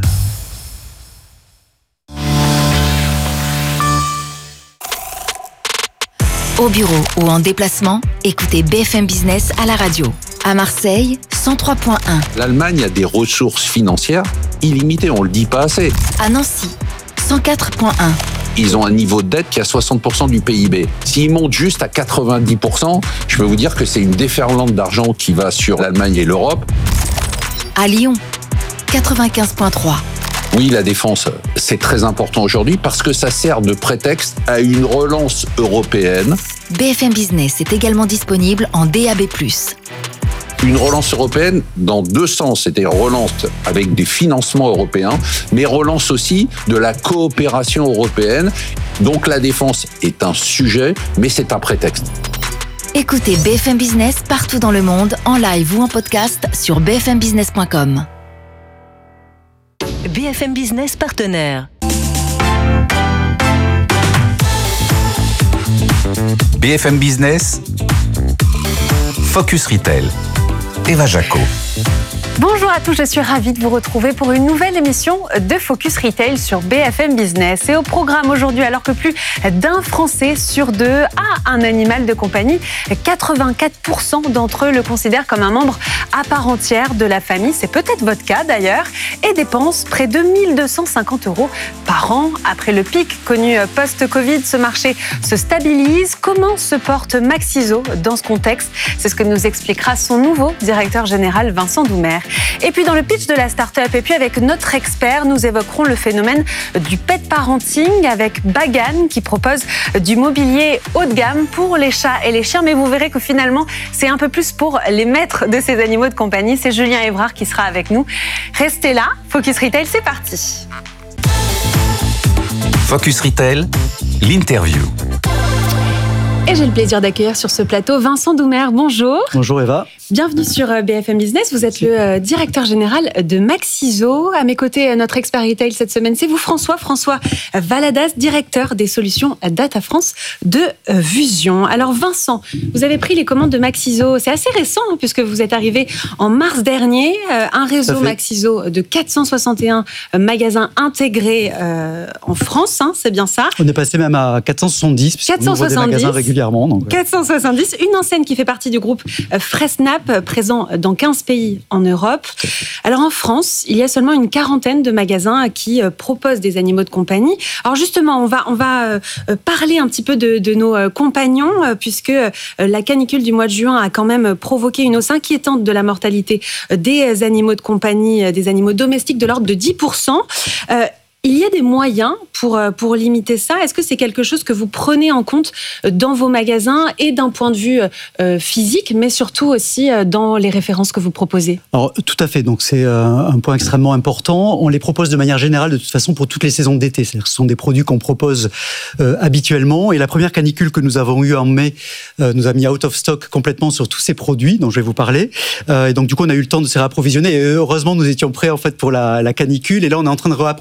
Au bureau ou en déplacement, écoutez B F M Business à la radio. À Marseille, cent trois point un. L'Allemagne a des ressources financières illimitées, on le dit pas assez. À Nancy, cent quatre point un. Ils ont un niveau de dette qui est à soixante pour cent du P I B. S'ils montent juste à quatre-vingt-dix pour cent, je peux vous dire que c'est une déferlante d'argent qui va sur l'Allemagne et l'Europe. À Lyon, quatre-vingt-quinze point trois. Oui, la défense, c'est très important aujourd'hui parce que ça sert de prétexte à une relance européenne. B F M Business est également disponible en D A B plus. Une relance européenne dans deux sens, c'est-à-dire relance avec des financements européens, mais relance aussi de la coopération européenne. Donc la défense est un sujet, mais c'est un prétexte. Écoutez B F M Business partout dans le monde, en live ou en podcast sur b f m business point com. B F M Business partenaire. B F M Business, Focus Retail, Eva Jaco. Bonjour à tous, je suis ravie de vous retrouver pour une nouvelle émission de Focus Retail sur B F M Business. Et au programme aujourd'hui, alors que plus d'un Français sur deux a un animal de compagnie, quatre-vingt-quatre pour cent d'entre eux le considèrent comme un membre à part entière de la famille. C'est peut-être votre cas d'ailleurs. Et dépensent près de mille deux cent cinquante euros par an. Après le pic connu post-Covid, ce marché se stabilise. Comment se porte Maxiso dans ce contexte? C'est ce que nous expliquera son nouveau directeur général, Vincent Doumer. Et puis dans le pitch de la start-up, et puis avec notre expert, nous évoquerons le phénomène du pet parenting avec Bagan qui propose du mobilier haut de gamme pour les chats et les chiens. Mais vous verrez que finalement, c'est un peu plus pour les maîtres de ces animaux de compagnie. C'est Julien Évrard qui sera avec nous. Restez là, Focus Retail, c'est parti. Focus Retail, l'interview. Et j'ai le plaisir d'accueillir sur ce plateau Vincent Doumer. Bonjour. Bonjour Eva. Bienvenue sur B F M Business. Vous êtes le directeur général de Maxiso. À mes côtés, notre expert retail cette semaine, c'est vous François. François Valadas, directeur des solutions Data France de Vusion. Alors Vincent, vous avez pris les commandes de Maxiso. C'est assez récent hein, puisque vous êtes arrivé en mars dernier. Un réseau Maxiso de quatre cent soixante et un magasins intégrés euh, en France. Hein, c'est bien ça. On est passé même à quatre cent soixante-dix. quatre cent soixante-dix. Des magasins régulièrement. Donc, quatre cent soixante-dix. Une enseigne qui fait partie du groupe Fressnapf, présent dans quinze pays en Europe. Alors en France, il y a seulement une quarantaine de magasins qui proposent des animaux de compagnie. Alors justement, on va, on va parler un petit peu de, de nos compagnons, puisque la canicule du mois de juin a quand même provoqué une hausse inquiétante de la mortalité des animaux de compagnie, des animaux domestiques de l'ordre de dix pour cent. Euh, Il y a des moyens pour, pour limiter ça. Est-ce que c'est quelque chose que vous prenez en compte dans vos magasins et d'un point de vue euh, physique, mais surtout aussi dans les références que vous proposez? Alors, tout à fait. Donc, c'est un point extrêmement important. On les propose de manière générale, de toute façon, pour toutes les saisons d'été. C'est-à-dire que ce sont des produits qu'on propose euh, habituellement. Et la première canicule que nous avons eue en mai euh, nous a mis out of stock complètement sur tous ces produits dont je vais vous parler. Euh, et donc, du coup, on a eu le temps de se réapprovisionner. Et heureusement, nous étions prêts, en fait, pour la, la canicule. Et là, on est en train de réapprovisionner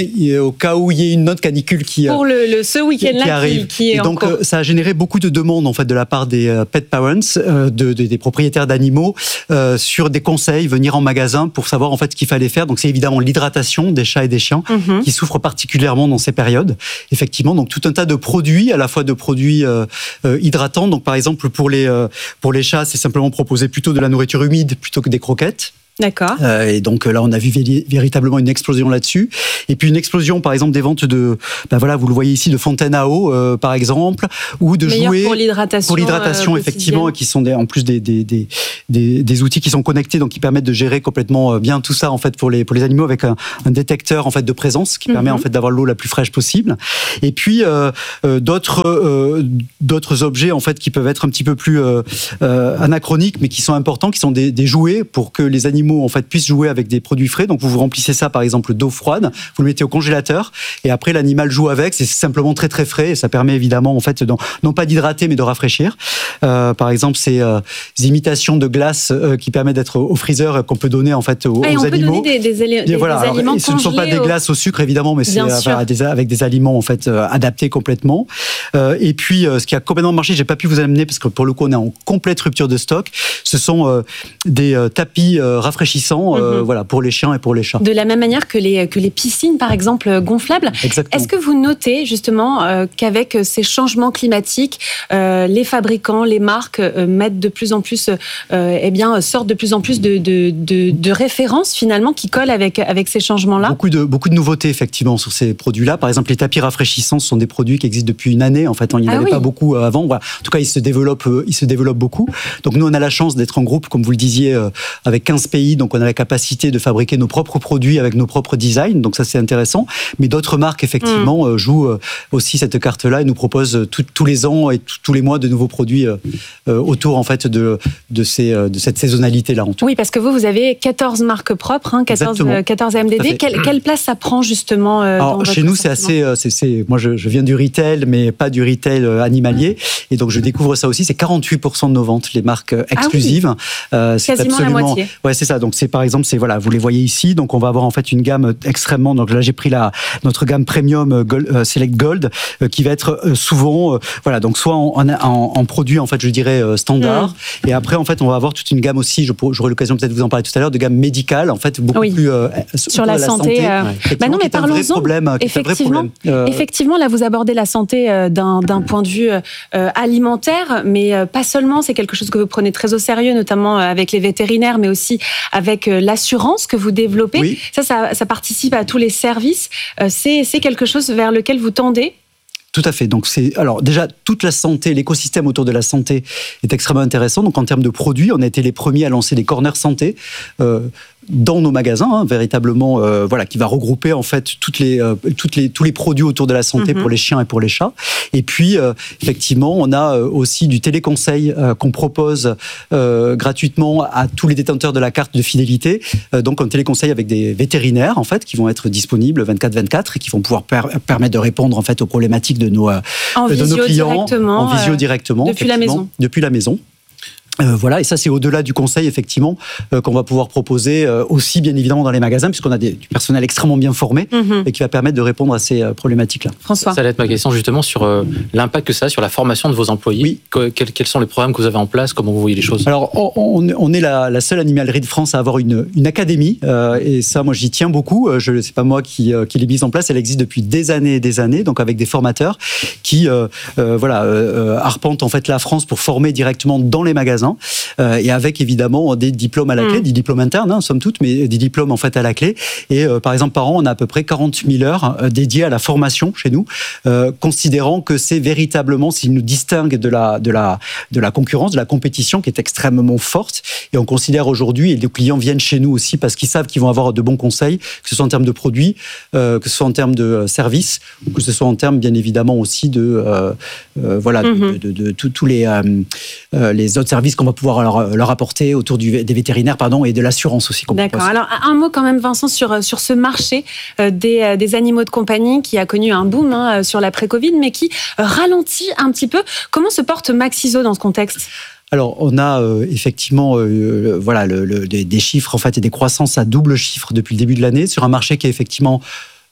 oui, au cas où il y ait une autre canicule qui pour le, le ce week-end-là qui, arrive. Qui, qui est et donc en cours. ça a généré beaucoup de demandes en fait de la part des euh, pet parents, euh, de, de, des propriétaires d'animaux, euh, sur des conseils, venir en magasin pour savoir en fait ce qu'il fallait faire. Donc c'est évidemment l'hydratation des chats et des chiens mm-hmm. qui souffrent particulièrement dans ces périodes. Effectivement, donc tout un tas de produits, à la fois de produits euh, euh, hydratants. Donc par exemple pour les euh, pour les chats, c'est simplement proposer plutôt de la nourriture humide plutôt que des croquettes. D'accord. Euh, et donc là, on a vu vé- véritablement une explosion là-dessus. Et puis une explosion, par exemple, des ventes de, ben voilà, vous le voyez ici, de fontaines à eau, euh, par exemple, ou de Meilleur jouets pour l'hydratation. Pour l'hydratation, euh, effectivement, qui sont des, en plus des, des, des, des, des outils qui sont connectés, donc qui permettent de gérer complètement bien tout ça en fait pour les pour les animaux avec un, un détecteur en fait de présence qui mm-hmm. permet en fait d'avoir l'eau la plus fraîche possible. Et puis euh, euh, d'autres euh, d'autres objets en fait qui peuvent être un petit peu plus euh, euh, anachroniques, mais qui sont importants, qui sont des, des jouets pour que les animaux en fait puissent jouer avec des produits frais. Donc vous vous remplissez ça par exemple d'eau froide, vous le mettez au congélateur et après l'animal joue avec. C'est simplement très très frais et ça permet évidemment en fait de, non pas d'hydrater mais de rafraîchir. Euh, par exemple ces, euh, ces imitations de glace euh, qui permettent d'être au freezer qu'on peut donner en fait aux, ah, et aux on animaux. Peut donner des, des, des, des voilà, aliments alors, ce ne sont pas des au... glaces au sucre évidemment, mais Bien c'est euh, des, avec des aliments en fait euh, adaptés complètement. Euh, et puis euh, ce qui a complètement marché, j'ai pas pu vous amener parce que pour le coup on est en complète rupture de stock. Ce sont euh, des euh, tapis euh, rafraîchissants. Euh, mm-hmm. Voilà, pour les chiens et pour les chats. De la même manière que les, que les piscines, par exemple, gonflables. Exactement. Est-ce que vous notez justement euh, qu'avec ces changements climatiques, euh, les fabricants, les marques euh, mettent de plus en plus, euh, eh bien, sortent de plus en plus de, de, de, de références finalement qui collent avec, avec ces changements-là? Beaucoup de, beaucoup de nouveautés effectivement sur ces produits-là. Par exemple, les tapis rafraîchissants, ce sont des produits qui existent depuis une année. En fait, il n'y en ah avait oui. pas beaucoup avant. Voilà. En tout cas, ils se développent, ils se développent beaucoup. Donc nous, on a la chance d'être en groupe, comme vous le disiez, euh, avec quinze pays. Donc on a la capacité de fabriquer nos propres produits avec nos propres designs, donc ça c'est intéressant. Mais d'autres marques effectivement mmh. jouent aussi cette carte-là et nous proposent tout, tous les ans et tous les mois de nouveaux produits euh, autour en fait de de, ces, de cette saisonnalité-là. En tout. Oui, parce que vous vous avez quatorze marques propres, hein, quatorze, quatorze M D D. Quelle, quelle place ça prend justement euh, Alors, dans chez nous, c'est assez. C'est, c'est, moi, je, je viens du retail, mais pas du retail animalier, et donc je découvre ça aussi. C'est quarante-huit pour cent de nos ventes, les marques exclusives. Ah oui. euh, c'est quasiment absolument, la moitié. Ouais, c'est ça. Donc c'est par exemple, c'est voilà, vous les voyez ici. Donc on va avoir en fait une gamme extrêmement. Donc là, j'ai pris la notre gamme premium Gold, euh, Select Gold, euh, qui va être euh, souvent, euh, voilà, donc soit en, en, en produit en fait, je dirais euh, standard, mmh. et après en fait, on va avoir toute une gamme aussi. Je, j'aurai l'occasion peut-être de vous en parler tout à l'heure, de gamme médicale, en fait, beaucoup oui. plus euh, sur la, la santé. santé euh... ouais. Bah non, mais parlons-en. Problème, effectivement, euh... effectivement, là, vous abordez la santé euh, d'un, d'un point de vue euh, alimentaire, mais euh, pas seulement. C'est quelque chose que vous prenez très au sérieux, notamment avec les vétérinaires, mais aussi avec euh, l'assurance que vous développez. Oui. Ça, ça, ça participe à tous les services. Euh, c'est, c'est quelque chose vers lequel vous tendez? Tout à fait. Donc c'est alors déjà toute la santé, l'écosystème autour de la santé est extrêmement intéressant. Donc en termes de produits, on a été les premiers à lancer des corners santé euh, dans nos magasins, hein, véritablement, euh, voilà, qui va regrouper en fait toutes les, euh, toutes les, tous les produits autour de la santé mm-hmm. pour les chiens et pour les chats. Et puis euh, effectivement, on a euh, aussi du téléconseil euh, qu'on propose euh, gratuitement à tous les détenteurs de la carte de fidélité. Euh, donc un téléconseil avec des vétérinaires en fait qui vont être disponibles vingt-quatre vingt-quatre et qui vont pouvoir per- permettre de répondre en fait aux problématiques de nos, euh, de nos clients en visio directement, euh, depuis la maison. Depuis la maison. Euh, voilà, et ça c'est au-delà du conseil effectivement euh, qu'on va pouvoir proposer euh, aussi bien évidemment dans les magasins puisqu'on a des, du personnel extrêmement bien formé mm-hmm. et qui va permettre de répondre à ces euh, problématiques-là. François, ça allait être ma question justement sur euh, l'impact que ça a sur la formation de vos employés. Oui. Que, quels, quels sont les programmes que vous avez en place? Comment vous voyez les choses? Alors on, on est la, la seule animalerie de France à avoir une, une académie euh, et ça moi j'y tiens beaucoup. Je c'est pas moi qui, euh, qui l'ai mise en place, elle existe depuis des années et des années donc avec des formateurs qui euh, euh, voilà euh, arpentent en fait la France pour former directement dans les magasins. Euh, et avec évidemment des diplômes à la clé, mmh. des diplômes internes, hein, somme toute, mais des diplômes en fait à la clé. Et euh, par exemple, par an, on a à peu près quarante mille heures euh, dédiées à la formation chez nous, euh, considérant que c'est véritablement ce qui nous distingue de la, de, la, de la concurrence, de la compétition qui est extrêmement forte. Et on considère aujourd'hui, et les clients viennent chez nous aussi parce qu'ils savent qu'ils vont avoir de bons conseils, que ce soit en termes de produits, euh, que ce soit en termes de services, ou que ce soit en termes bien évidemment aussi de, euh, euh, voilà, mmh. de, de, de, de tous les, euh, euh, les autres services qu'on va pouvoir leur leur apporter autour du, des vétérinaires pardon, et de l'assurance aussi. D'accord. Alors, un mot quand même, Vincent, sur, sur ce marché euh, des, des animaux de compagnie qui a connu un boom hein, sur l'après-Covid, mais qui ralentit un petit peu. Comment se porte Maxiso dans ce contexte ? Alors, on a euh, effectivement euh, voilà, le, le, des, des chiffres en fait, et des croissances à double chiffre depuis le début de l'année, sur un marché qui est effectivement un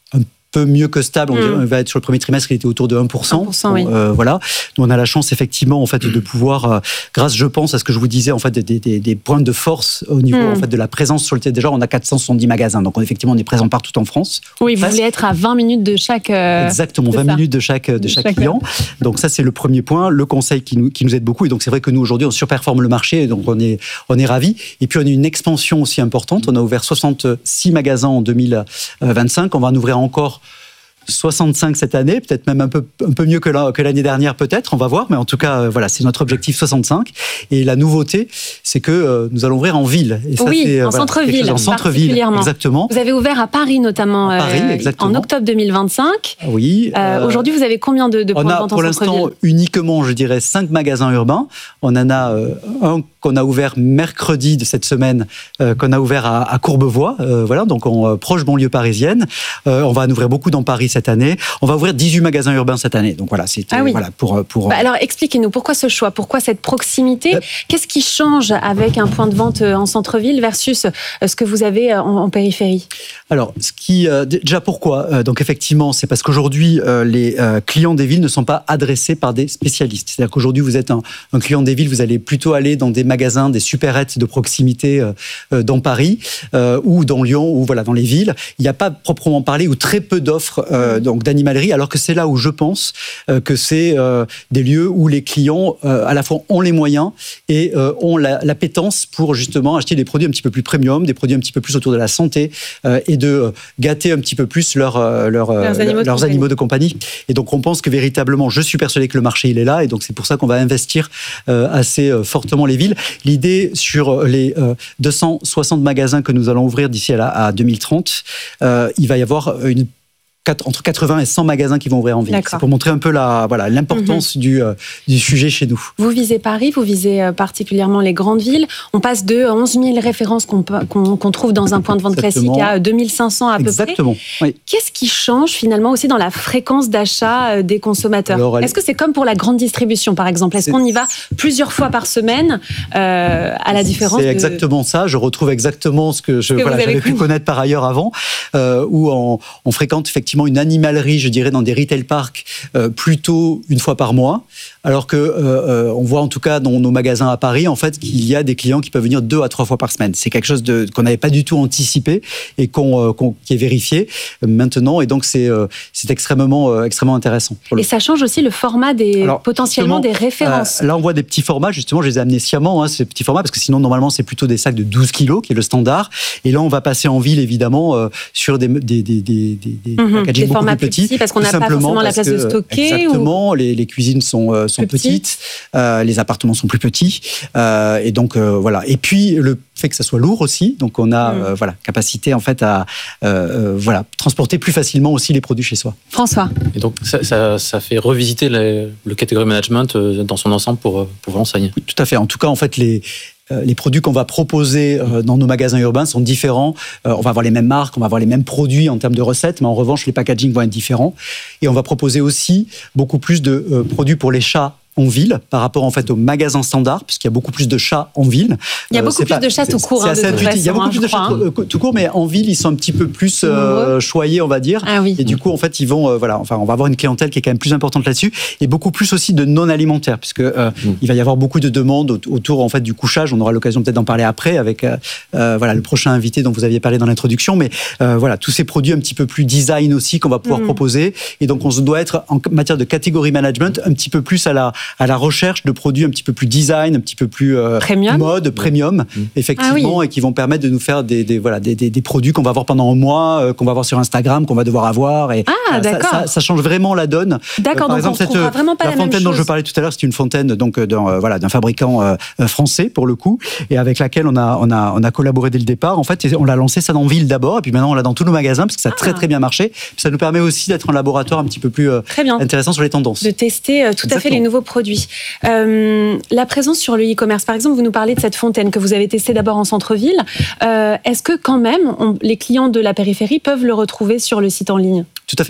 peu mieux que stable. Mmh. On va être sur le premier trimestre, il était autour de un pour cent. un pour cent oui. euh, voilà. Nous, on a la chance effectivement en fait de pouvoir, euh, grâce, je pense, à ce que je vous disais en fait des, des, des points de force au niveau mmh. en fait de la présence sur le territoire. Déjà, on a quatre cent soixante-dix magasins, donc on, effectivement, on est présent partout en France. Oui, vous voulez être à vingt minutes de chaque. Euh, Exactement, vingt ça. minutes de chaque de, de chaque, chaque client. Donc ça, c'est le premier point. Le conseil qui nous qui nous aide beaucoup. Et donc c'est vrai que nous aujourd'hui, on surperforme le marché, donc on est on est ravis. Et puis on a une expansion aussi importante. On a ouvert soixante-six magasins en deux mille vingt-cinq. On va en ouvrir encore soixante-cinq cette année, peut-être même un peu, un peu mieux que, la, que l'année dernière, peut-être, on va voir, mais en tout cas, euh, voilà, c'est notre objectif soixante-cinq. Et la nouveauté, c'est que euh, nous allons ouvrir en ville. Et ça, oui, c'est, en voilà, centre-ville, en centre-ville, exactement. Vous avez ouvert à Paris, notamment, à Paris, euh, en octobre deux mille vingt-cinq. Oui. Euh, aujourd'hui, vous avez combien de, de points de vente en centre-ville ? On a pour l'instant uniquement, je dirais, cinq magasins urbains. On en a euh, un qu'on a ouvert mercredi de cette semaine, euh, qu'on a ouvert à, à Courbevoie, euh, voilà, donc en euh, proche banlieue parisienne. Euh, on va en ouvrir beaucoup dans Paris cette année. On va ouvrir dix-huit magasins urbains cette année. Donc voilà, c'était ah oui. voilà pour pour. Bah alors expliquez-nous pourquoi ce choix, pourquoi cette proximité. Euh, Qu'est-ce qui change avec un point de vente en centre-ville versus ce que vous avez en, en périphérie ? Alors, ce qui euh, déjà pourquoi euh, donc effectivement, c'est parce qu'aujourd'hui euh, les euh, clients des villes ne sont pas adressés par des spécialistes. C'est-à-dire qu'aujourd'hui, vous êtes un, un client des villes, vous allez plutôt aller dans des magasins, des supérettes de proximité euh, euh, dans Paris euh, ou dans Lyon ou voilà dans les villes. Il n'y a pas proprement parlé ou très peu d'offres euh, donc d'animalerie, alors que c'est là où je pense euh, que c'est euh, des lieux où les clients euh, à la fois ont les moyens et euh, ont la, l'appétence pour justement acheter des produits un petit peu plus premium, des produits un petit peu plus autour de la santé euh, et de euh, gâter un petit peu plus leur, euh, leur, leurs, animaux, leurs de animaux de compagnie. Et donc on pense que véritablement, je suis persuadé que le marché il est là et donc c'est pour ça qu'on va investir euh, assez euh, fortement les villes. L'idée sur les euh, deux cent soixante magasins que nous allons ouvrir d'ici à, la, à deux mille trente, euh, il va y avoir une entre quatre-vingts et cent magasins qui vont ouvrir en ville. D'accord. C'est pour montrer un peu la, voilà, l'importance mmh. du, euh, du sujet chez nous. Vous visez Paris, vous visez euh, particulièrement les grandes villes. On passe de onze mille références qu'on, qu'on, qu'on trouve dans un point de vente Exactement. classique à deux mille cinq cents à peu Exactement. près. Oui. Qu'est-ce qui change finalement aussi dans la fréquence d'achat euh, des consommateurs ? Alors, elle... Est-ce que c'est comme pour la grande distribution par exemple ? Est-ce c'est... qu'on y va plusieurs fois par semaine euh, à la différence C'est de... exactement ça. Je retrouve exactement ce que, je, que voilà, j'avais pu connaître par ailleurs avant, euh, où on, on fréquente effectivement une animalerie, je dirais, dans des retail parks euh, plutôt une fois par mois, alors que euh, on voit en tout cas dans nos magasins à Paris, en fait, qu'il y a des clients qui peuvent venir deux à trois fois par semaine. C'est quelque chose de, qu'on n'avait pas du tout anticipé et qu'on, euh, qu'on, qui est vérifié maintenant, et donc c'est, euh, c'est extrêmement, euh, extrêmement intéressant. Et ça change aussi le format des, alors, potentiellement des références. Euh, là, on voit des petits formats, justement, je les ai amenés sciemment, hein, ces petits formats, parce que sinon, normalement, c'est plutôt des sacs de douze kilos, qui est le standard, et là, on va passer en ville, évidemment, euh, sur des, des, des, des, des mmh, packaging beaucoup plus petits. Petit, parce qu'on n'a pas forcément la place que, de stocker. Exactement, ou... les, les cuisines sont, euh, sont petites, euh, les appartements sont plus petits, euh, et donc euh, voilà. Et puis le fait que ça soit lourd aussi, donc on a mmh. euh, voilà capacité en fait à euh, voilà transporter plus facilement aussi les produits chez soi. François. Et donc ça, ça, ça fait revisiter les, le category management dans son ensemble pour pour l'enseigne. Oui, tout à fait. En tout cas, en fait les les produits qu'on va proposer dans nos magasins urbains sont différents. On va avoir les mêmes marques, on va avoir les mêmes produits en termes de recettes, mais en revanche, les packagings vont être différents. Et on va proposer aussi beaucoup plus de produits pour les chats en ville par rapport en fait aux magasins standards, puisqu'il y a beaucoup plus de chats en ville. Il y a beaucoup euh, plus pas, de chats tout court. Hein, de façon, il y a beaucoup plus de chats hein. tout court, mais en ville ils sont un petit peu plus euh, choyés, on va dire. Ah oui. Et du coup en fait ils vont, euh, voilà, enfin on va avoir une clientèle qui est quand même plus importante là-dessus, et beaucoup plus aussi de non alimentaires, puisque euh, mmh. il va y avoir beaucoup de demandes autour en fait du couchage. On aura l'occasion peut-être d'en parler après avec euh, voilà le prochain invité dont vous aviez parlé dans l'introduction, mais euh, voilà tous ces produits un petit peu plus design aussi qu'on va pouvoir mmh. proposer. Et donc on doit être en matière de catégorie management un petit peu plus à la à la recherche de produits un petit peu plus design, un petit peu plus euh, premium. mode, premium, mmh. effectivement, ah oui. et qui vont permettre de nous faire des, des, voilà, des, des, des produits qu'on va avoir pendant un mois, euh, qu'on va avoir sur Instagram, qu'on va devoir avoir. Et, ah, euh, d'accord. Ça, ça, ça change vraiment la donne. D'accord, euh, par donc exemple, on cette, trouvera vraiment pas la la fontaine même dont chose. je parlais tout à l'heure, c'est une fontaine donc, d'un, euh, voilà, d'un fabricant euh, français, pour le coup, et avec laquelle on a, on, a, on a collaboré dès le départ. En fait, on l'a lancé ça dans ville d'abord, et puis maintenant on l'a dans tous nos magasins, parce que ça a ah. très très bien marché. Puis ça nous permet aussi d'être un laboratoire un petit peu plus euh, intéressant sur les tendances. De tester euh, tout Exactement. à fait les nouveaux produits. Euh, La présence sur le e-commerce, par exemple, vous nous parlez de cette fontaine que vous avez testée d'abord en centre-ville. Euh, est-ce que quand même, on, les clients de la périphérie peuvent le retrouver sur le site en ligne ? Tout à fait.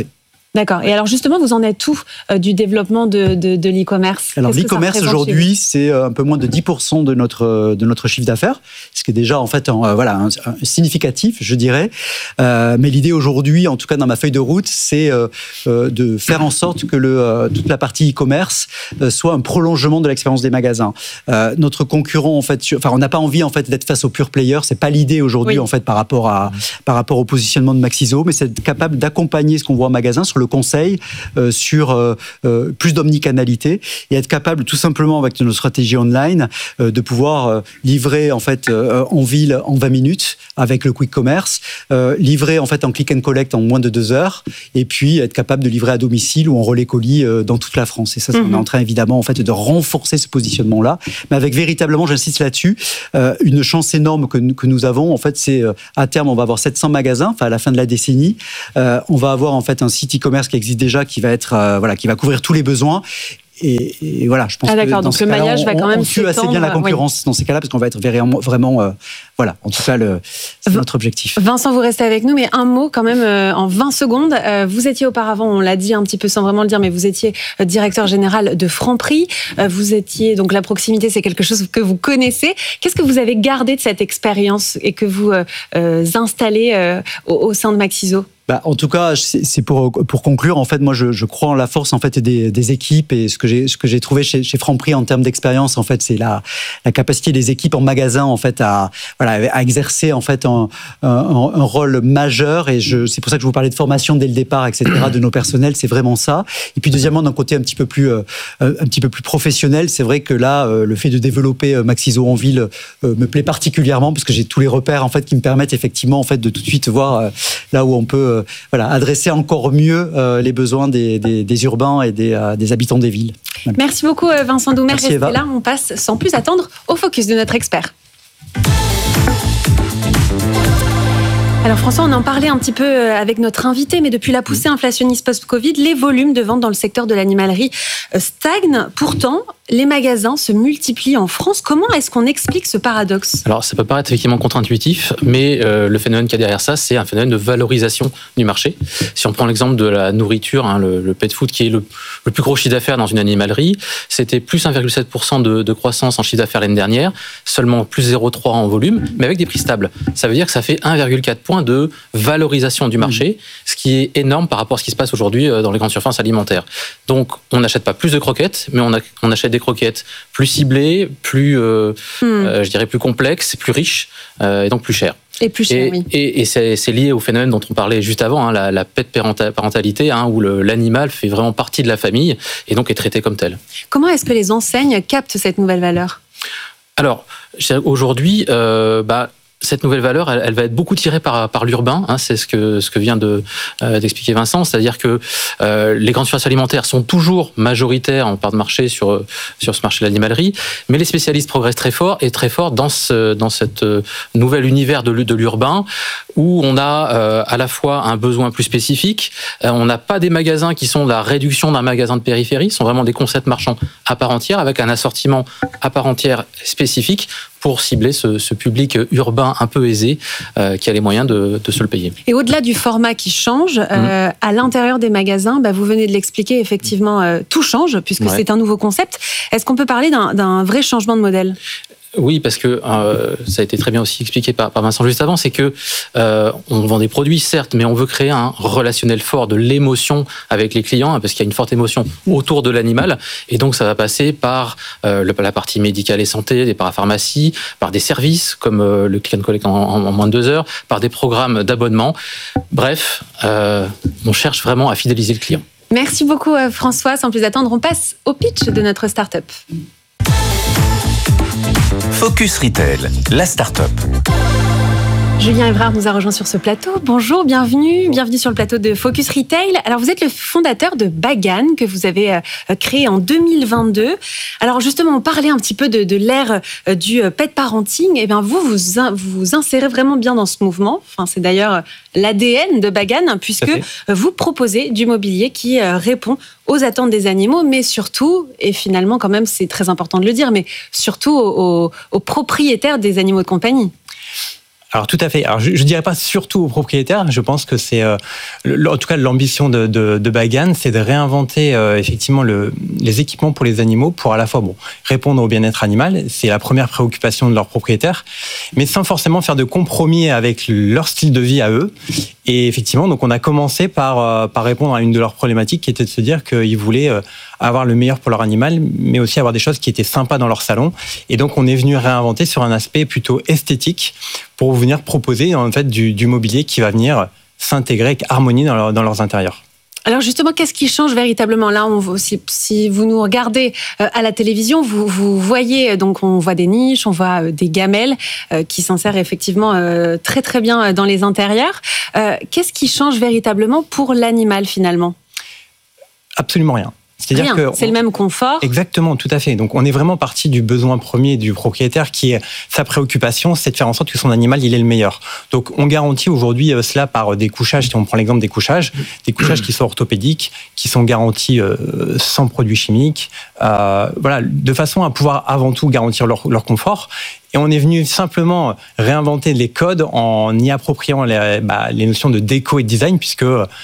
D'accord. Et alors justement, vous en êtes où euh, du développement de, de, de l'e-commerce? Alors Qu'est-ce l'e-commerce aujourd'hui, c'est un peu moins de dix pour cent de notre de notre chiffre d'affaires, ce qui est déjà en fait un, euh, voilà un, un significatif, je dirais. Euh, mais l'idée aujourd'hui, en tout cas dans ma feuille de route, c'est euh, euh, de faire en sorte que le euh, toute la partie e-commerce euh, soit un prolongement de l'expérience des magasins. Euh, notre concurrent en fait, enfin on n'a pas envie en fait d'être face aux pure players. C'est pas l'idée aujourd'hui oui. en fait par rapport à par rapport au positionnement de Maxiso, mais c'est être capable d'accompagner ce qu'on voit en magasin sur le conseil, euh, sur euh, euh, plus d'omnicanalité et être capable tout simplement avec nos stratégies online euh, de pouvoir euh, livrer en fait euh, en ville en vingt minutes avec le quick commerce, euh, livrer en fait en click and collect en moins de deux heures et puis être capable de livrer à domicile ou en relais colis euh, dans toute la France. Et ça, mm-hmm. on est en train évidemment en fait de renforcer ce positionnement-là, mais avec véritablement, j'insiste là-dessus, euh, une chance énorme que, que nous avons. En fait, c'est euh, à terme on va avoir sept cents magasins, enfin à la fin de la décennie, euh, on va avoir en fait un site e-commerce qui existe déjà, qui va être euh, voilà, qui va couvrir tous les besoins. Et, et voilà, je pense ah, que dans donc ce le maillage on, va quand même on tue assez bien la concurrence oui. dans ces cas-là, parce qu'on va être vraiment, vraiment euh, voilà, en tout cas, le, c'est notre objectif. Vincent, vous restez avec nous, mais un mot quand même euh, en vingt secondes. Euh, vous étiez auparavant, on l'a dit un petit peu sans vraiment le dire, mais vous étiez euh, directeur général de Franprix. Euh, vous étiez, donc la proximité, c'est quelque chose que vous connaissez. Qu'est-ce que vous avez gardé de cette expérience et que vous euh, euh, installez euh, au, au sein de Maxiso ? Bah, en tout cas, c'est pour pour conclure. En fait, moi, je, je crois en la force en fait des, des équipes et ce que j'ai ce que j'ai trouvé chez, chez Franprix en termes d'expérience, en fait, c'est la la capacité des équipes en magasin en fait à voilà à exercer en fait un, un, un rôle majeur. Et je c'est pour ça que je vous parlais de formation dès le départ, et cetera de nos personnels. C'est vraiment ça. Et puis deuxièmement, d'un côté un petit peu plus euh, un petit peu plus professionnel, c'est vrai que là, euh, le fait de développer euh, Maxiso en ville euh, me plaît particulièrement parce que j'ai tous les repères en fait qui me permettent effectivement en fait de tout de suite voir euh, là où on peut euh, Voilà, adresser encore mieux euh, les besoins des, des, des urbains et des, euh, des habitants des villes. Voilà. Merci beaucoup Vincent Doumer. Merci, Restez Eva. là, on passe sans plus attendre au focus de notre expert. Alors François, on en parlait un petit peu avec notre invité, mais depuis la poussée inflationniste post-Covid, les volumes de vente dans le secteur de l'animalerie stagnent. Pourtant, les magasins se multiplient en France. Comment est-ce qu'on explique ce paradoxe ? Alors, ça peut paraître effectivement contre-intuitif, mais euh, le phénomène qu'il y a derrière ça, c'est un phénomène de valorisation du marché. Si on prend l'exemple de la nourriture, hein, le, le pet food qui est le, le plus gros chiffre d'affaires dans une animalerie, c'était plus un virgule sept pour cent de, de croissance en chiffre d'affaires l'année dernière, seulement plus zéro virgule trois en volume, mais avec des prix stables. Ça veut dire que ça fait un virgule quatre point de valorisation du marché, ce qui est énorme par rapport à ce qui se passe aujourd'hui dans les grandes surfaces alimentaires. Donc, on n'achète pas plus de croquettes, mais on, a, on achète des croquettes plus ciblées, plus, euh, mm. euh, je dirais, plus complexes, plus riches, euh, et donc plus chères. Et plus cher, et, oui. Et, et c'est, c'est lié au phénomène dont on parlait juste avant, hein, la, la pet parentalité, hein, où le, l'animal fait vraiment partie de la famille et donc est traité comme tel. Comment est-ce que les enseignes captent cette nouvelle valeur ? Alors, aujourd'hui, euh, bah, cette nouvelle valeur, elle, elle va être beaucoup tirée par, par l'urbain. Hein, c'est ce que, ce que vient de, euh, d'expliquer Vincent. C'est-à-dire que euh, les grandes surfaces alimentaires sont toujours majoritaires en part de marché sur, sur ce marché de l'animalerie, mais les spécialistes progressent très fort et très fort dans ce dans cette nouvel univers de, de l'urbain où on a euh, à la fois un besoin plus spécifique. Euh, on n'a pas des magasins qui sont la réduction d'un magasin de périphérie, ce sont vraiment des concepts marchands à part entière avec un assortiment à part entière spécifique pour cibler ce, ce public urbain un peu aisé euh, qui a les moyens de, de se le payer. Et au-delà du format qui change, mmh. euh, à l'intérieur des magasins, bah, vous venez de l'expliquer, effectivement, euh, tout change puisque ouais. c'est un nouveau concept. Est-ce qu'on peut parler d'un, d'un vrai changement de modèle ? Oui, parce que euh, ça a été très bien aussi expliqué par, par Vincent juste avant, c'est que euh, on vend des produits certes, mais on veut créer un relationnel fort, de l'émotion avec les clients, hein, parce qu'il y a une forte émotion autour de l'animal, et donc ça va passer par euh, le, la partie médicale et santé, des parapharmacies, par des services comme euh, le click and collect en, en, en moins de deux heures, par des programmes d'abonnement. Bref, euh, on cherche vraiment à fidéliser le client. Merci beaucoup François. Sans plus attendre, on passe au pitch de notre start-up. Focus Retail, la start-up. Julien Evrard nous a rejoint sur ce plateau. Bonjour, bienvenue, bienvenue sur le plateau de Focus Retail. Alors vous êtes le fondateur de Bagan que vous avez euh, créé en deux mille vingt-deux. Alors justement, on parlait un petit peu de, de l'ère euh, du pet parenting. Et bien vous vous in, vous insérez vraiment bien dans ce mouvement. Enfin, c'est d'ailleurs l'A D N de Bagan puisque vous proposez du mobilier qui euh, répond aux attentes des animaux, mais surtout, et finalement quand même c'est très important de le dire, mais surtout aux, aux, aux propriétaires des animaux de compagnie. Alors tout à fait. Alors je, je dirais pas surtout aux propriétaires. Je pense que c'est, euh, le, en tout cas, l'ambition de, de, de Bagan, c'est de réinventer euh, effectivement le, les équipements pour les animaux, pour à la fois bon répondre au bien-être animal. C'est la première préoccupation de leurs propriétaires, mais sans forcément faire de compromis avec leur style de vie à eux. Et effectivement, donc on a commencé par euh, par répondre à une de leurs problématiques, qui était de se dire qu'ils voulaient euh, avoir le meilleur pour leur animal, mais aussi avoir des choses qui étaient sympas dans leur salon. Et donc on est venu réinventer sur un aspect plutôt esthétique, pour venir proposer en fait du, du mobilier qui va venir s'intégrer avec harmonie dans, leur, dans leurs intérieurs. Alors justement, qu'est-ce qui change véritablement là on, si, si vous nous regardez euh, à la télévision, vous, vous voyez, donc on voit des niches, on voit euh, des gamelles euh, qui s'insèrent effectivement euh, très très bien dans les intérieurs. Euh, qu'est-ce qui change véritablement pour l'animal finalement ? Absolument rien. C'est-à-dire Rien, que c'est on... le même confort. Exactement, tout à fait. Donc on est vraiment parti du besoin premier du propriétaire, qui est sa préoccupation, c'est de faire en sorte que son animal il est le meilleur. Donc on garantit aujourd'hui cela par des couchages. Si on prend l'exemple des couchages, des couchages qui sont orthopédiques, qui sont garantis euh, sans produits chimiques, euh, voilà, de façon à pouvoir avant tout garantir leur, leur confort. Et on est venu simplement réinventer les codes en y appropriant les, bah, les notions de déco et de design, puisque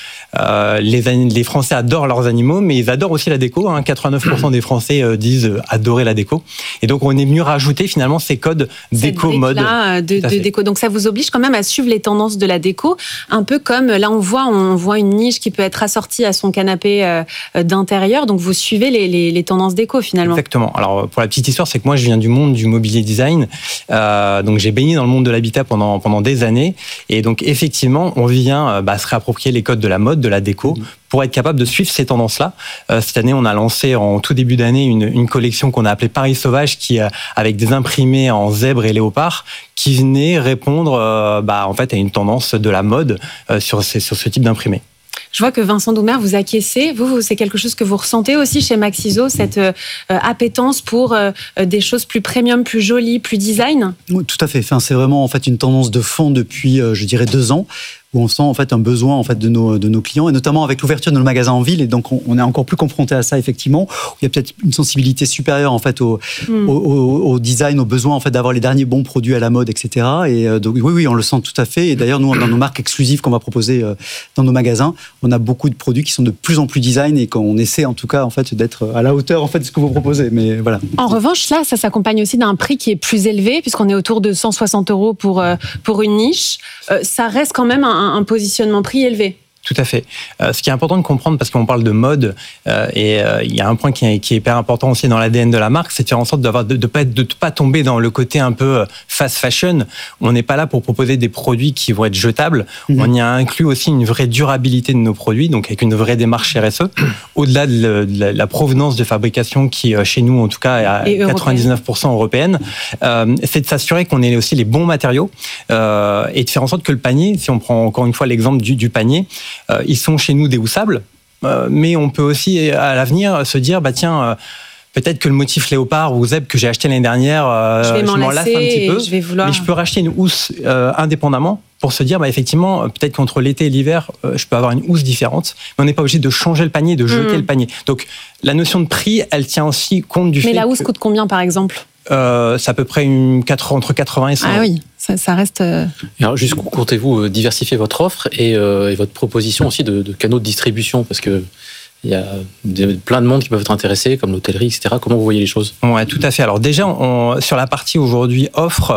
euh, les, les Français adorent leurs animaux, mais ils adorent aussi la déco. Hein. quatre-vingt-neuf pour cent des Français euh, disent adorer la déco. Et donc on est venu rajouter finalement ces codes déco mode. Là, de, de déco. Donc ça vous oblige quand même à suivre les tendances de la déco, un peu comme là on voit, on voit une niche qui peut être assortie à son canapé euh, d'intérieur. Donc vous suivez les, les, les tendances déco finalement. Exactement. Alors pour la petite histoire, c'est que moi je viens du monde du mobilier design. Euh, donc j'ai baigné dans le monde de l'habitat pendant pendant des années, et donc effectivement on vient euh, bah, se réapproprier les codes de la mode, de la déco, pour être capable de suivre ces tendances-là. Euh, cette année, on a lancé en tout début d'année une, une collection qu'on a appelée Paris Sauvage, qui euh, avec des imprimés en zèbre et léopard, qui venait répondre euh, bah, en fait à une tendance de la mode euh, sur ces, sur ce type d'imprimé. Je vois que Vincent Doumer, vous acquiescez. Vous, vous, c'est quelque chose que vous ressentez aussi chez Maxiso, cette euh, appétence pour euh, des choses plus premium, plus jolies, plus design ? Oui, tout à fait. Enfin, c'est vraiment en fait une tendance de fond depuis, euh, je dirais, deux ans. Où on sent en fait un besoin en fait de nos de nos clients, et notamment avec l'ouverture de nos magasins en ville, et donc on, on est encore plus confronté à ça effectivement. Où il y a peut-être une sensibilité supérieure en fait au, mm. au, au, au design, au besoin en fait d'avoir les derniers bons produits à la mode, et cetera. Et euh, donc oui oui on le sent tout à fait. Et d'ailleurs nous dans nos marques exclusives qu'on va proposer euh, dans nos magasins, on a beaucoup de produits qui sont de plus en plus design, et qu'on essaie en tout cas en fait d'être à la hauteur en fait de ce que vous proposez. Mais voilà. En revanche là, ça s'accompagne aussi d'un prix qui est plus élevé, puisqu'on est autour de cent soixante euros pour euh, pour une niche. Euh, ça reste quand même un un positionnement prix élevé. Tout à fait. Euh, ce qui est important de comprendre, parce qu'on parle de mode, euh, et euh, il y a un point qui est, qui est hyper important aussi dans l'A D N de la marque, c'est de faire en sorte d'avoir, de ne pas, de pas tomber dans le côté un peu fast fashion. On n'est pas là pour proposer des produits qui vont être jetables. Mmh. On y a inclus aussi une vraie durabilité de nos produits, donc avec une vraie démarche R S E, au-delà de, de la provenance de fabrication qui, chez nous en tout cas, est à et quatre-vingt-dix-neuf pour cent européenne. Euh, c'est de s'assurer qu'on ait aussi les bons matériaux, euh, et de faire en sorte que le panier, si on prend encore une fois l'exemple du, du panier, Euh, ils sont chez nous déhoussables, euh, mais on peut aussi à l'avenir se dire bah tiens euh, peut-être que le motif léopard ou zèbre que j'ai acheté l'année dernière, euh, je, vais je m'en lasse un petit peu, je vais vouloir... mais je peux racheter une housse euh, indépendamment pour se dire bah effectivement peut-être qu'entre l'été et l'hiver euh, je peux avoir une housse différente, mais on n'est pas obligé de changer le panier, de jeter mmh. le panier. Donc la notion de prix, elle tient aussi compte du mais fait. Mais la housse que, coûte combien par exemple? Euh, c'est à peu près une, entre quatre-vingts et cent. Ah oui, ça, ça reste... Euh... Alors jusqu'où comptez-vous diversifier votre offre et, euh, et votre proposition aussi de, de canaux de distribution, parce que il y a plein de monde qui peuvent être intéressés, comme l'hôtellerie, et cetera. Comment vous voyez les choses ? Ouais, tout à fait. Alors déjà, on, sur la partie aujourd'hui offre,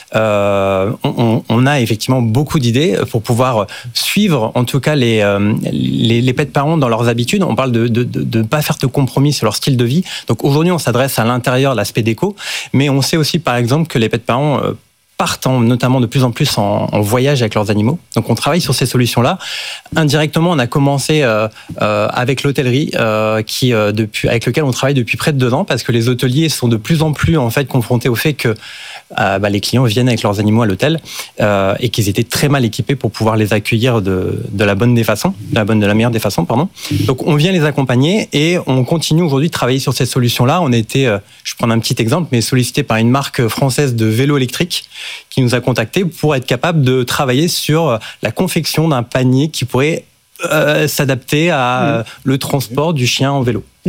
euh, on, on a effectivement beaucoup d'idées pour pouvoir suivre, en tout cas, les, les, les pets parents dans leurs habitudes. On parle de, de, de, de pas faire de compromis sur leur style de vie. Donc aujourd'hui, on s'adresse à l'intérieur, l'aspect déco, mais on sait aussi, par exemple, que les pets parents euh, partent en, notamment de plus en plus en, en voyage avec leurs animaux. Donc on travaille sur ces solutions-là. Indirectement, on a commencé euh, euh, avec l'hôtellerie, euh, qui euh, depuis avec lequel on travaille depuis près de deux ans, parce que les hôteliers sont de plus en plus en fait confrontés au fait que euh, bah, les clients viennent avec leurs animaux à l'hôtel, euh, et qu'ils étaient très mal équipés pour pouvoir les accueillir de, de la bonne des façons, de la bonne de la meilleure des façons, pardon. Donc on vient les accompagner et on continue aujourd'hui de travailler sur ces solutions-là. On a été, euh, je prends un petit exemple, mais sollicité par une marque française de vélo électrique qui nous a contactés pour être capable de travailler sur la confection d'un panier qui pourrait euh, s'adapter à mmh. le transport du chien en vélo. Mmh.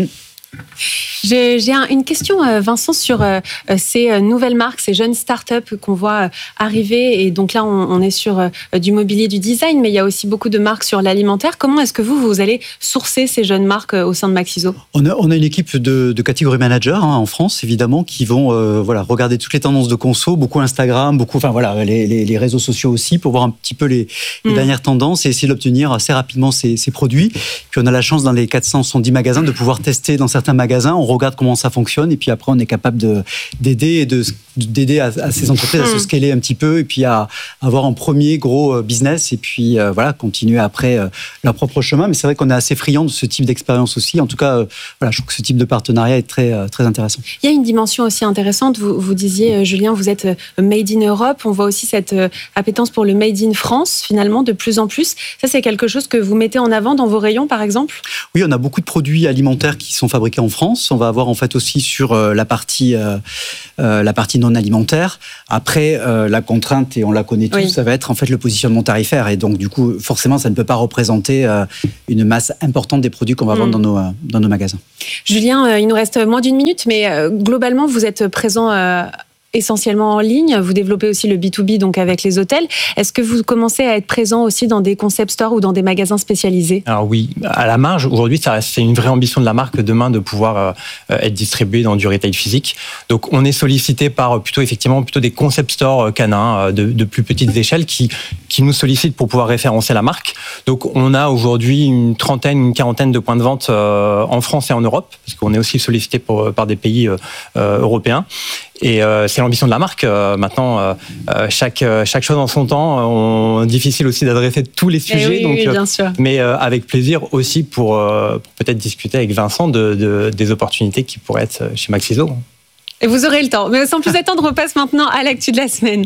J'ai, j'ai un, une question, Vincent, sur euh, ces nouvelles marques, ces jeunes startups qu'on voit arriver. Et donc là, on, on est sur euh, du mobilier, du design, mais il y a aussi beaucoup de marques sur l'alimentaire. Comment est-ce que vous, vous allez sourcer ces jeunes marques au sein de Maxiso ? On a, on a une équipe de, de catégorie manager hein, en France, évidemment, qui vont euh, voilà, regarder toutes les tendances de conso, beaucoup Instagram, beaucoup, enfin voilà, les, les, les réseaux sociaux aussi, pour voir un petit peu les, les mmh. dernières tendances et essayer d'obtenir assez rapidement ces, ces produits. Puis on a la chance, dans les quatre cent soixante-dix magasins, de pouvoir tester dans certains magasins. On regarde comment ça fonctionne et puis après on est capable de, d'aider et de, d'aider à, à ces entreprises mmh. à se scaler un petit peu et puis à, à avoir un premier gros business et puis euh, voilà, continuer après euh, leur propre chemin. Mais c'est vrai qu'on est assez friand de ce type d'expérience aussi. En tout cas, euh, voilà, je trouve que ce type de partenariat est très, euh, très intéressant. Il y a une dimension aussi intéressante. Vous, vous disiez, euh, Julien, vous êtes made in Europe. On voit aussi cette euh, appétence pour le made in France, finalement, de plus en plus. Ça, c'est quelque chose que vous mettez en avant dans vos rayons, par exemple ? Oui, on a beaucoup de produits alimentaires qui sont fabriqués en France. On va avoir en fait aussi sur euh, la partie euh, euh, la partie non alimentaire. Après, euh, la contrainte, et on la connaît tous, oui. ça va être en fait le positionnement tarifaire. Et donc, du coup, forcément, ça ne peut pas représenter euh, une masse importante des produits qu'on va mmh. vendre dans nos, euh, dans nos magasins. Julien, euh, il nous reste moins d'une minute, mais euh, globalement, vous êtes présent euh, essentiellement en ligne. Vous développez aussi le B deux B, donc avec les hôtels. Est-ce que vous commencez à être présent aussi dans des concept stores ou dans des magasins spécialisés ? Alors oui, à la marge, aujourd'hui, ça reste, c'est une vraie ambition de la marque demain de pouvoir euh, être distribué dans du retail physique. Donc on est sollicité par plutôt effectivement plutôt des concept stores canins de, de plus petites échelles qui qui nous sollicitent pour pouvoir référencer la marque. Donc on a aujourd'hui une trentaine, une quarantaine de points de vente euh, en France et en Europe, parce qu'on est aussi sollicité pour, par des pays euh, européens. Et euh, c'est l'ambition de la marque. Euh, maintenant, euh, chaque chaque chose en son temps. On, difficile aussi d'adresser tous les sujets. Oui, donc, oui, bien sûr. Mais euh, avec plaisir aussi pour, euh, pour peut-être discuter avec Vincent de, de des opportunités qui pourraient être chez Maxiso. Et vous aurez le temps. Mais sans plus attendre, on passe maintenant à l'actu de la semaine.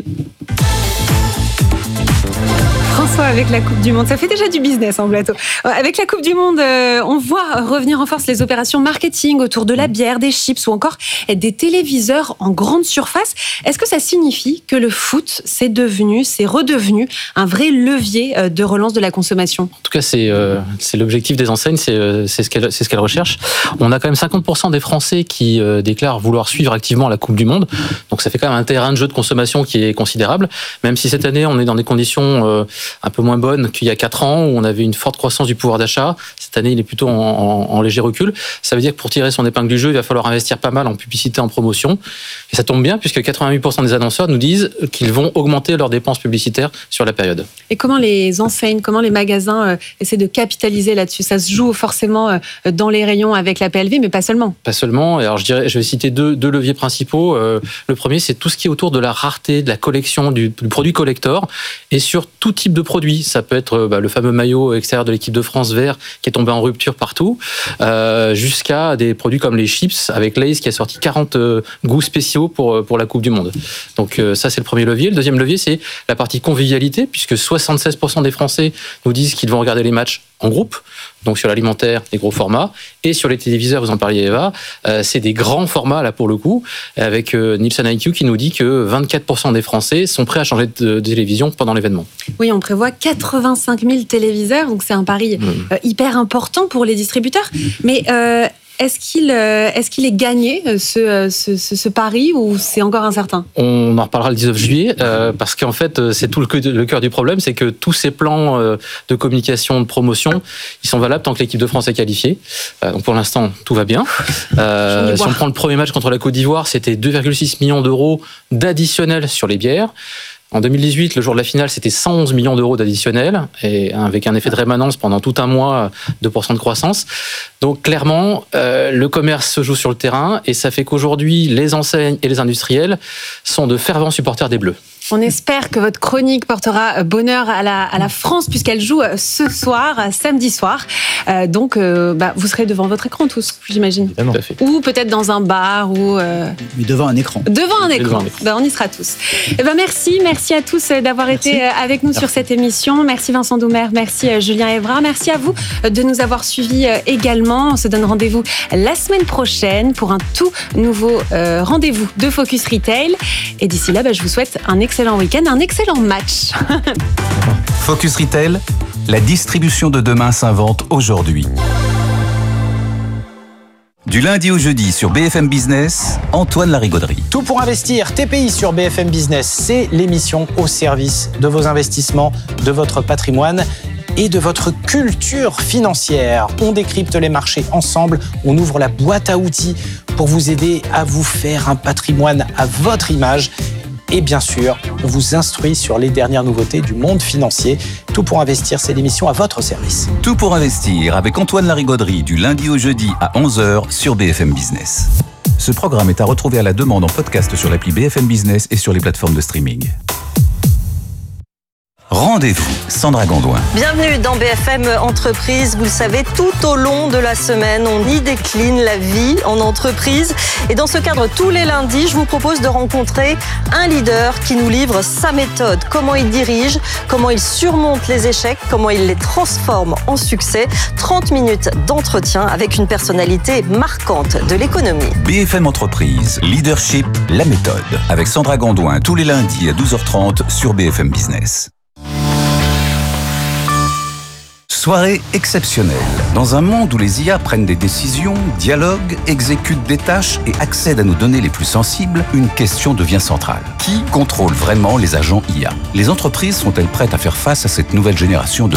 François, avec la Coupe du Monde, ça fait déjà du business en plateau. Avec la Coupe du Monde, on voit revenir en force les opérations marketing autour de la bière, des chips ou encore des téléviseurs en grande surface. Est-ce que ça signifie que le foot, c'est devenu, c'est redevenu un vrai levier de relance de la consommation ? En tout cas, c'est, euh, c'est l'objectif des enseignes, c'est, c'est, ce qu'elles, c'est ce qu'elles recherchent. On a quand même cinquante pour cent des Français qui euh, déclarent vouloir suivre activement la Coupe du Monde. Donc ça fait quand même un terrain de jeu de consommation qui est considérable. Même si cette année, on est dans des conditions euh, un peu moins bonne qu'il y a quatre ans, où on avait une forte croissance du pouvoir d'achat. Cette année, il est plutôt en, en, en léger recul. Ça veut dire que pour tirer son épingle du jeu, il va falloir investir pas mal en publicité, en promotion. Et ça tombe bien, puisque quatre-vingt-huit pour cent des annonceurs nous disent qu'ils vont augmenter leurs dépenses publicitaires sur la période. Et comment les enseignes, comment les magasins euh, essaient de capitaliser là-dessus ? Ça se joue forcément euh, dans les rayons avec la P L V, mais pas seulement. Pas seulement. Alors je dirais, je vais citer deux, deux leviers principaux. Euh, le premier, c'est tout ce qui est autour de la rareté, de la collection, du, du produit collector, et sur tout type de produit. Ça peut être bah, le fameux maillot extérieur de l'équipe de France vert qui est tombé en rupture partout, euh, jusqu'à des produits comme les chips avec Lay's qui a sorti quarante euh, goûts spéciaux pour, pour la Coupe du Monde. Donc euh, ça, c'est le premier levier. Le deuxième levier, c'est la partie convivialité, puisque soixante-seize pour cent des Français nous disent qu'ils vont regarder les matchs en groupe, donc sur l'alimentaire, des gros formats, et sur les téléviseurs, vous en parliez Eva, euh, c'est des grands formats là pour le coup, avec euh, Nielsen I Q qui nous dit que vingt-quatre pour cent des Français sont prêts à changer de, de télévision pendant l'événement. Oui, on prévoit quatre-vingt-cinq mille téléviseurs, donc c'est un pari mmh. euh, hyper important pour les distributeurs, mais euh, Est-ce qu'il, est-ce qu'il est gagné, ce, ce, ce, ce pari, ou c'est encore incertain ? On en reparlera le dix-neuf juillet, euh, parce qu'en fait, c'est tout le, le cœur du problème, c'est que tous ces plans euh, de communication, de promotion, ils sont valables tant que l'équipe de France est qualifiée. Euh, donc pour l'instant, tout va bien. Euh, si on prend le premier match contre la Côte d'Ivoire, c'était deux virgule six millions d'euros d'additionnel sur les bières. En deux mille dix-huit, le jour de la finale, c'était cent onze millions d'euros d'additionnel, et avec un effet de rémanence pendant tout un mois, deux pour cent de croissance. Donc clairement, euh, le commerce se joue sur le terrain, et ça fait qu'aujourd'hui, les enseignes et les industriels sont de fervents supporters des Bleus. On espère que votre chronique portera bonheur à la, à la France, puisqu'elle joue ce soir, samedi soir. Euh, donc, euh, bah, vous serez devant votre écran tous, j'imagine. Évidemment. Ou peut-être dans un bar. Ou euh... Mais devant un écran. Devant un écran. Devant un écran. Bah, on y sera tous. Et ben, merci, merci à tous d'avoir merci. été avec nous merci. sur cette émission. Merci Vincent Doumer, merci Julien Evra. Merci à vous de nous avoir suivis également. On se donne rendez-vous la semaine prochaine pour un tout nouveau euh, rendez-vous de Focus Retail. Et d'ici là, bah, je vous souhaite un excellent week-end, un excellent match. Focus Retail, la distribution de demain s'invente aujourd'hui. Du lundi au jeudi sur B F M Business, Antoine Larigauderie. Tout pour investir, T P I sur B F M Business, c'est l'émission au service de vos investissements, de votre patrimoine et de votre culture financière. On décrypte les marchés ensemble, on ouvre la boîte à outils pour vous aider à vous faire un patrimoine à votre image. Et bien sûr, on vous instruit sur les dernières nouveautés du monde financier. Tout pour investir, c'est l'émission à votre service. Tout pour investir avec Antoine Larigauderie du lundi au jeudi à onze heures sur B F M Business. Ce programme est à retrouver à la demande en podcast sur l'appli B F M Business et sur les plateformes de streaming. Rendez-vous, Sandra Gondouin. Bienvenue dans B F M Entreprise. Vous le savez, tout au long de la semaine, on y décline la vie en entreprise. Et dans ce cadre, tous les lundis, je vous propose de rencontrer un leader qui nous livre sa méthode, comment il dirige, comment il surmonte les échecs, comment il les transforme en succès. trente minutes d'entretien avec une personnalité marquante de l'économie. B F M Entreprise, Leadership, la méthode. Avec Sandra Gondouin, tous les lundis à douze heures trente sur B F M Business. Soirée exceptionnelle. Dans un monde où les I A prennent des décisions, dialoguent, exécutent des tâches et accèdent à nos données les plus sensibles, une question devient centrale. Qui contrôle vraiment les agents I A ? Les entreprises sont-elles prêtes à faire face à cette nouvelle génération de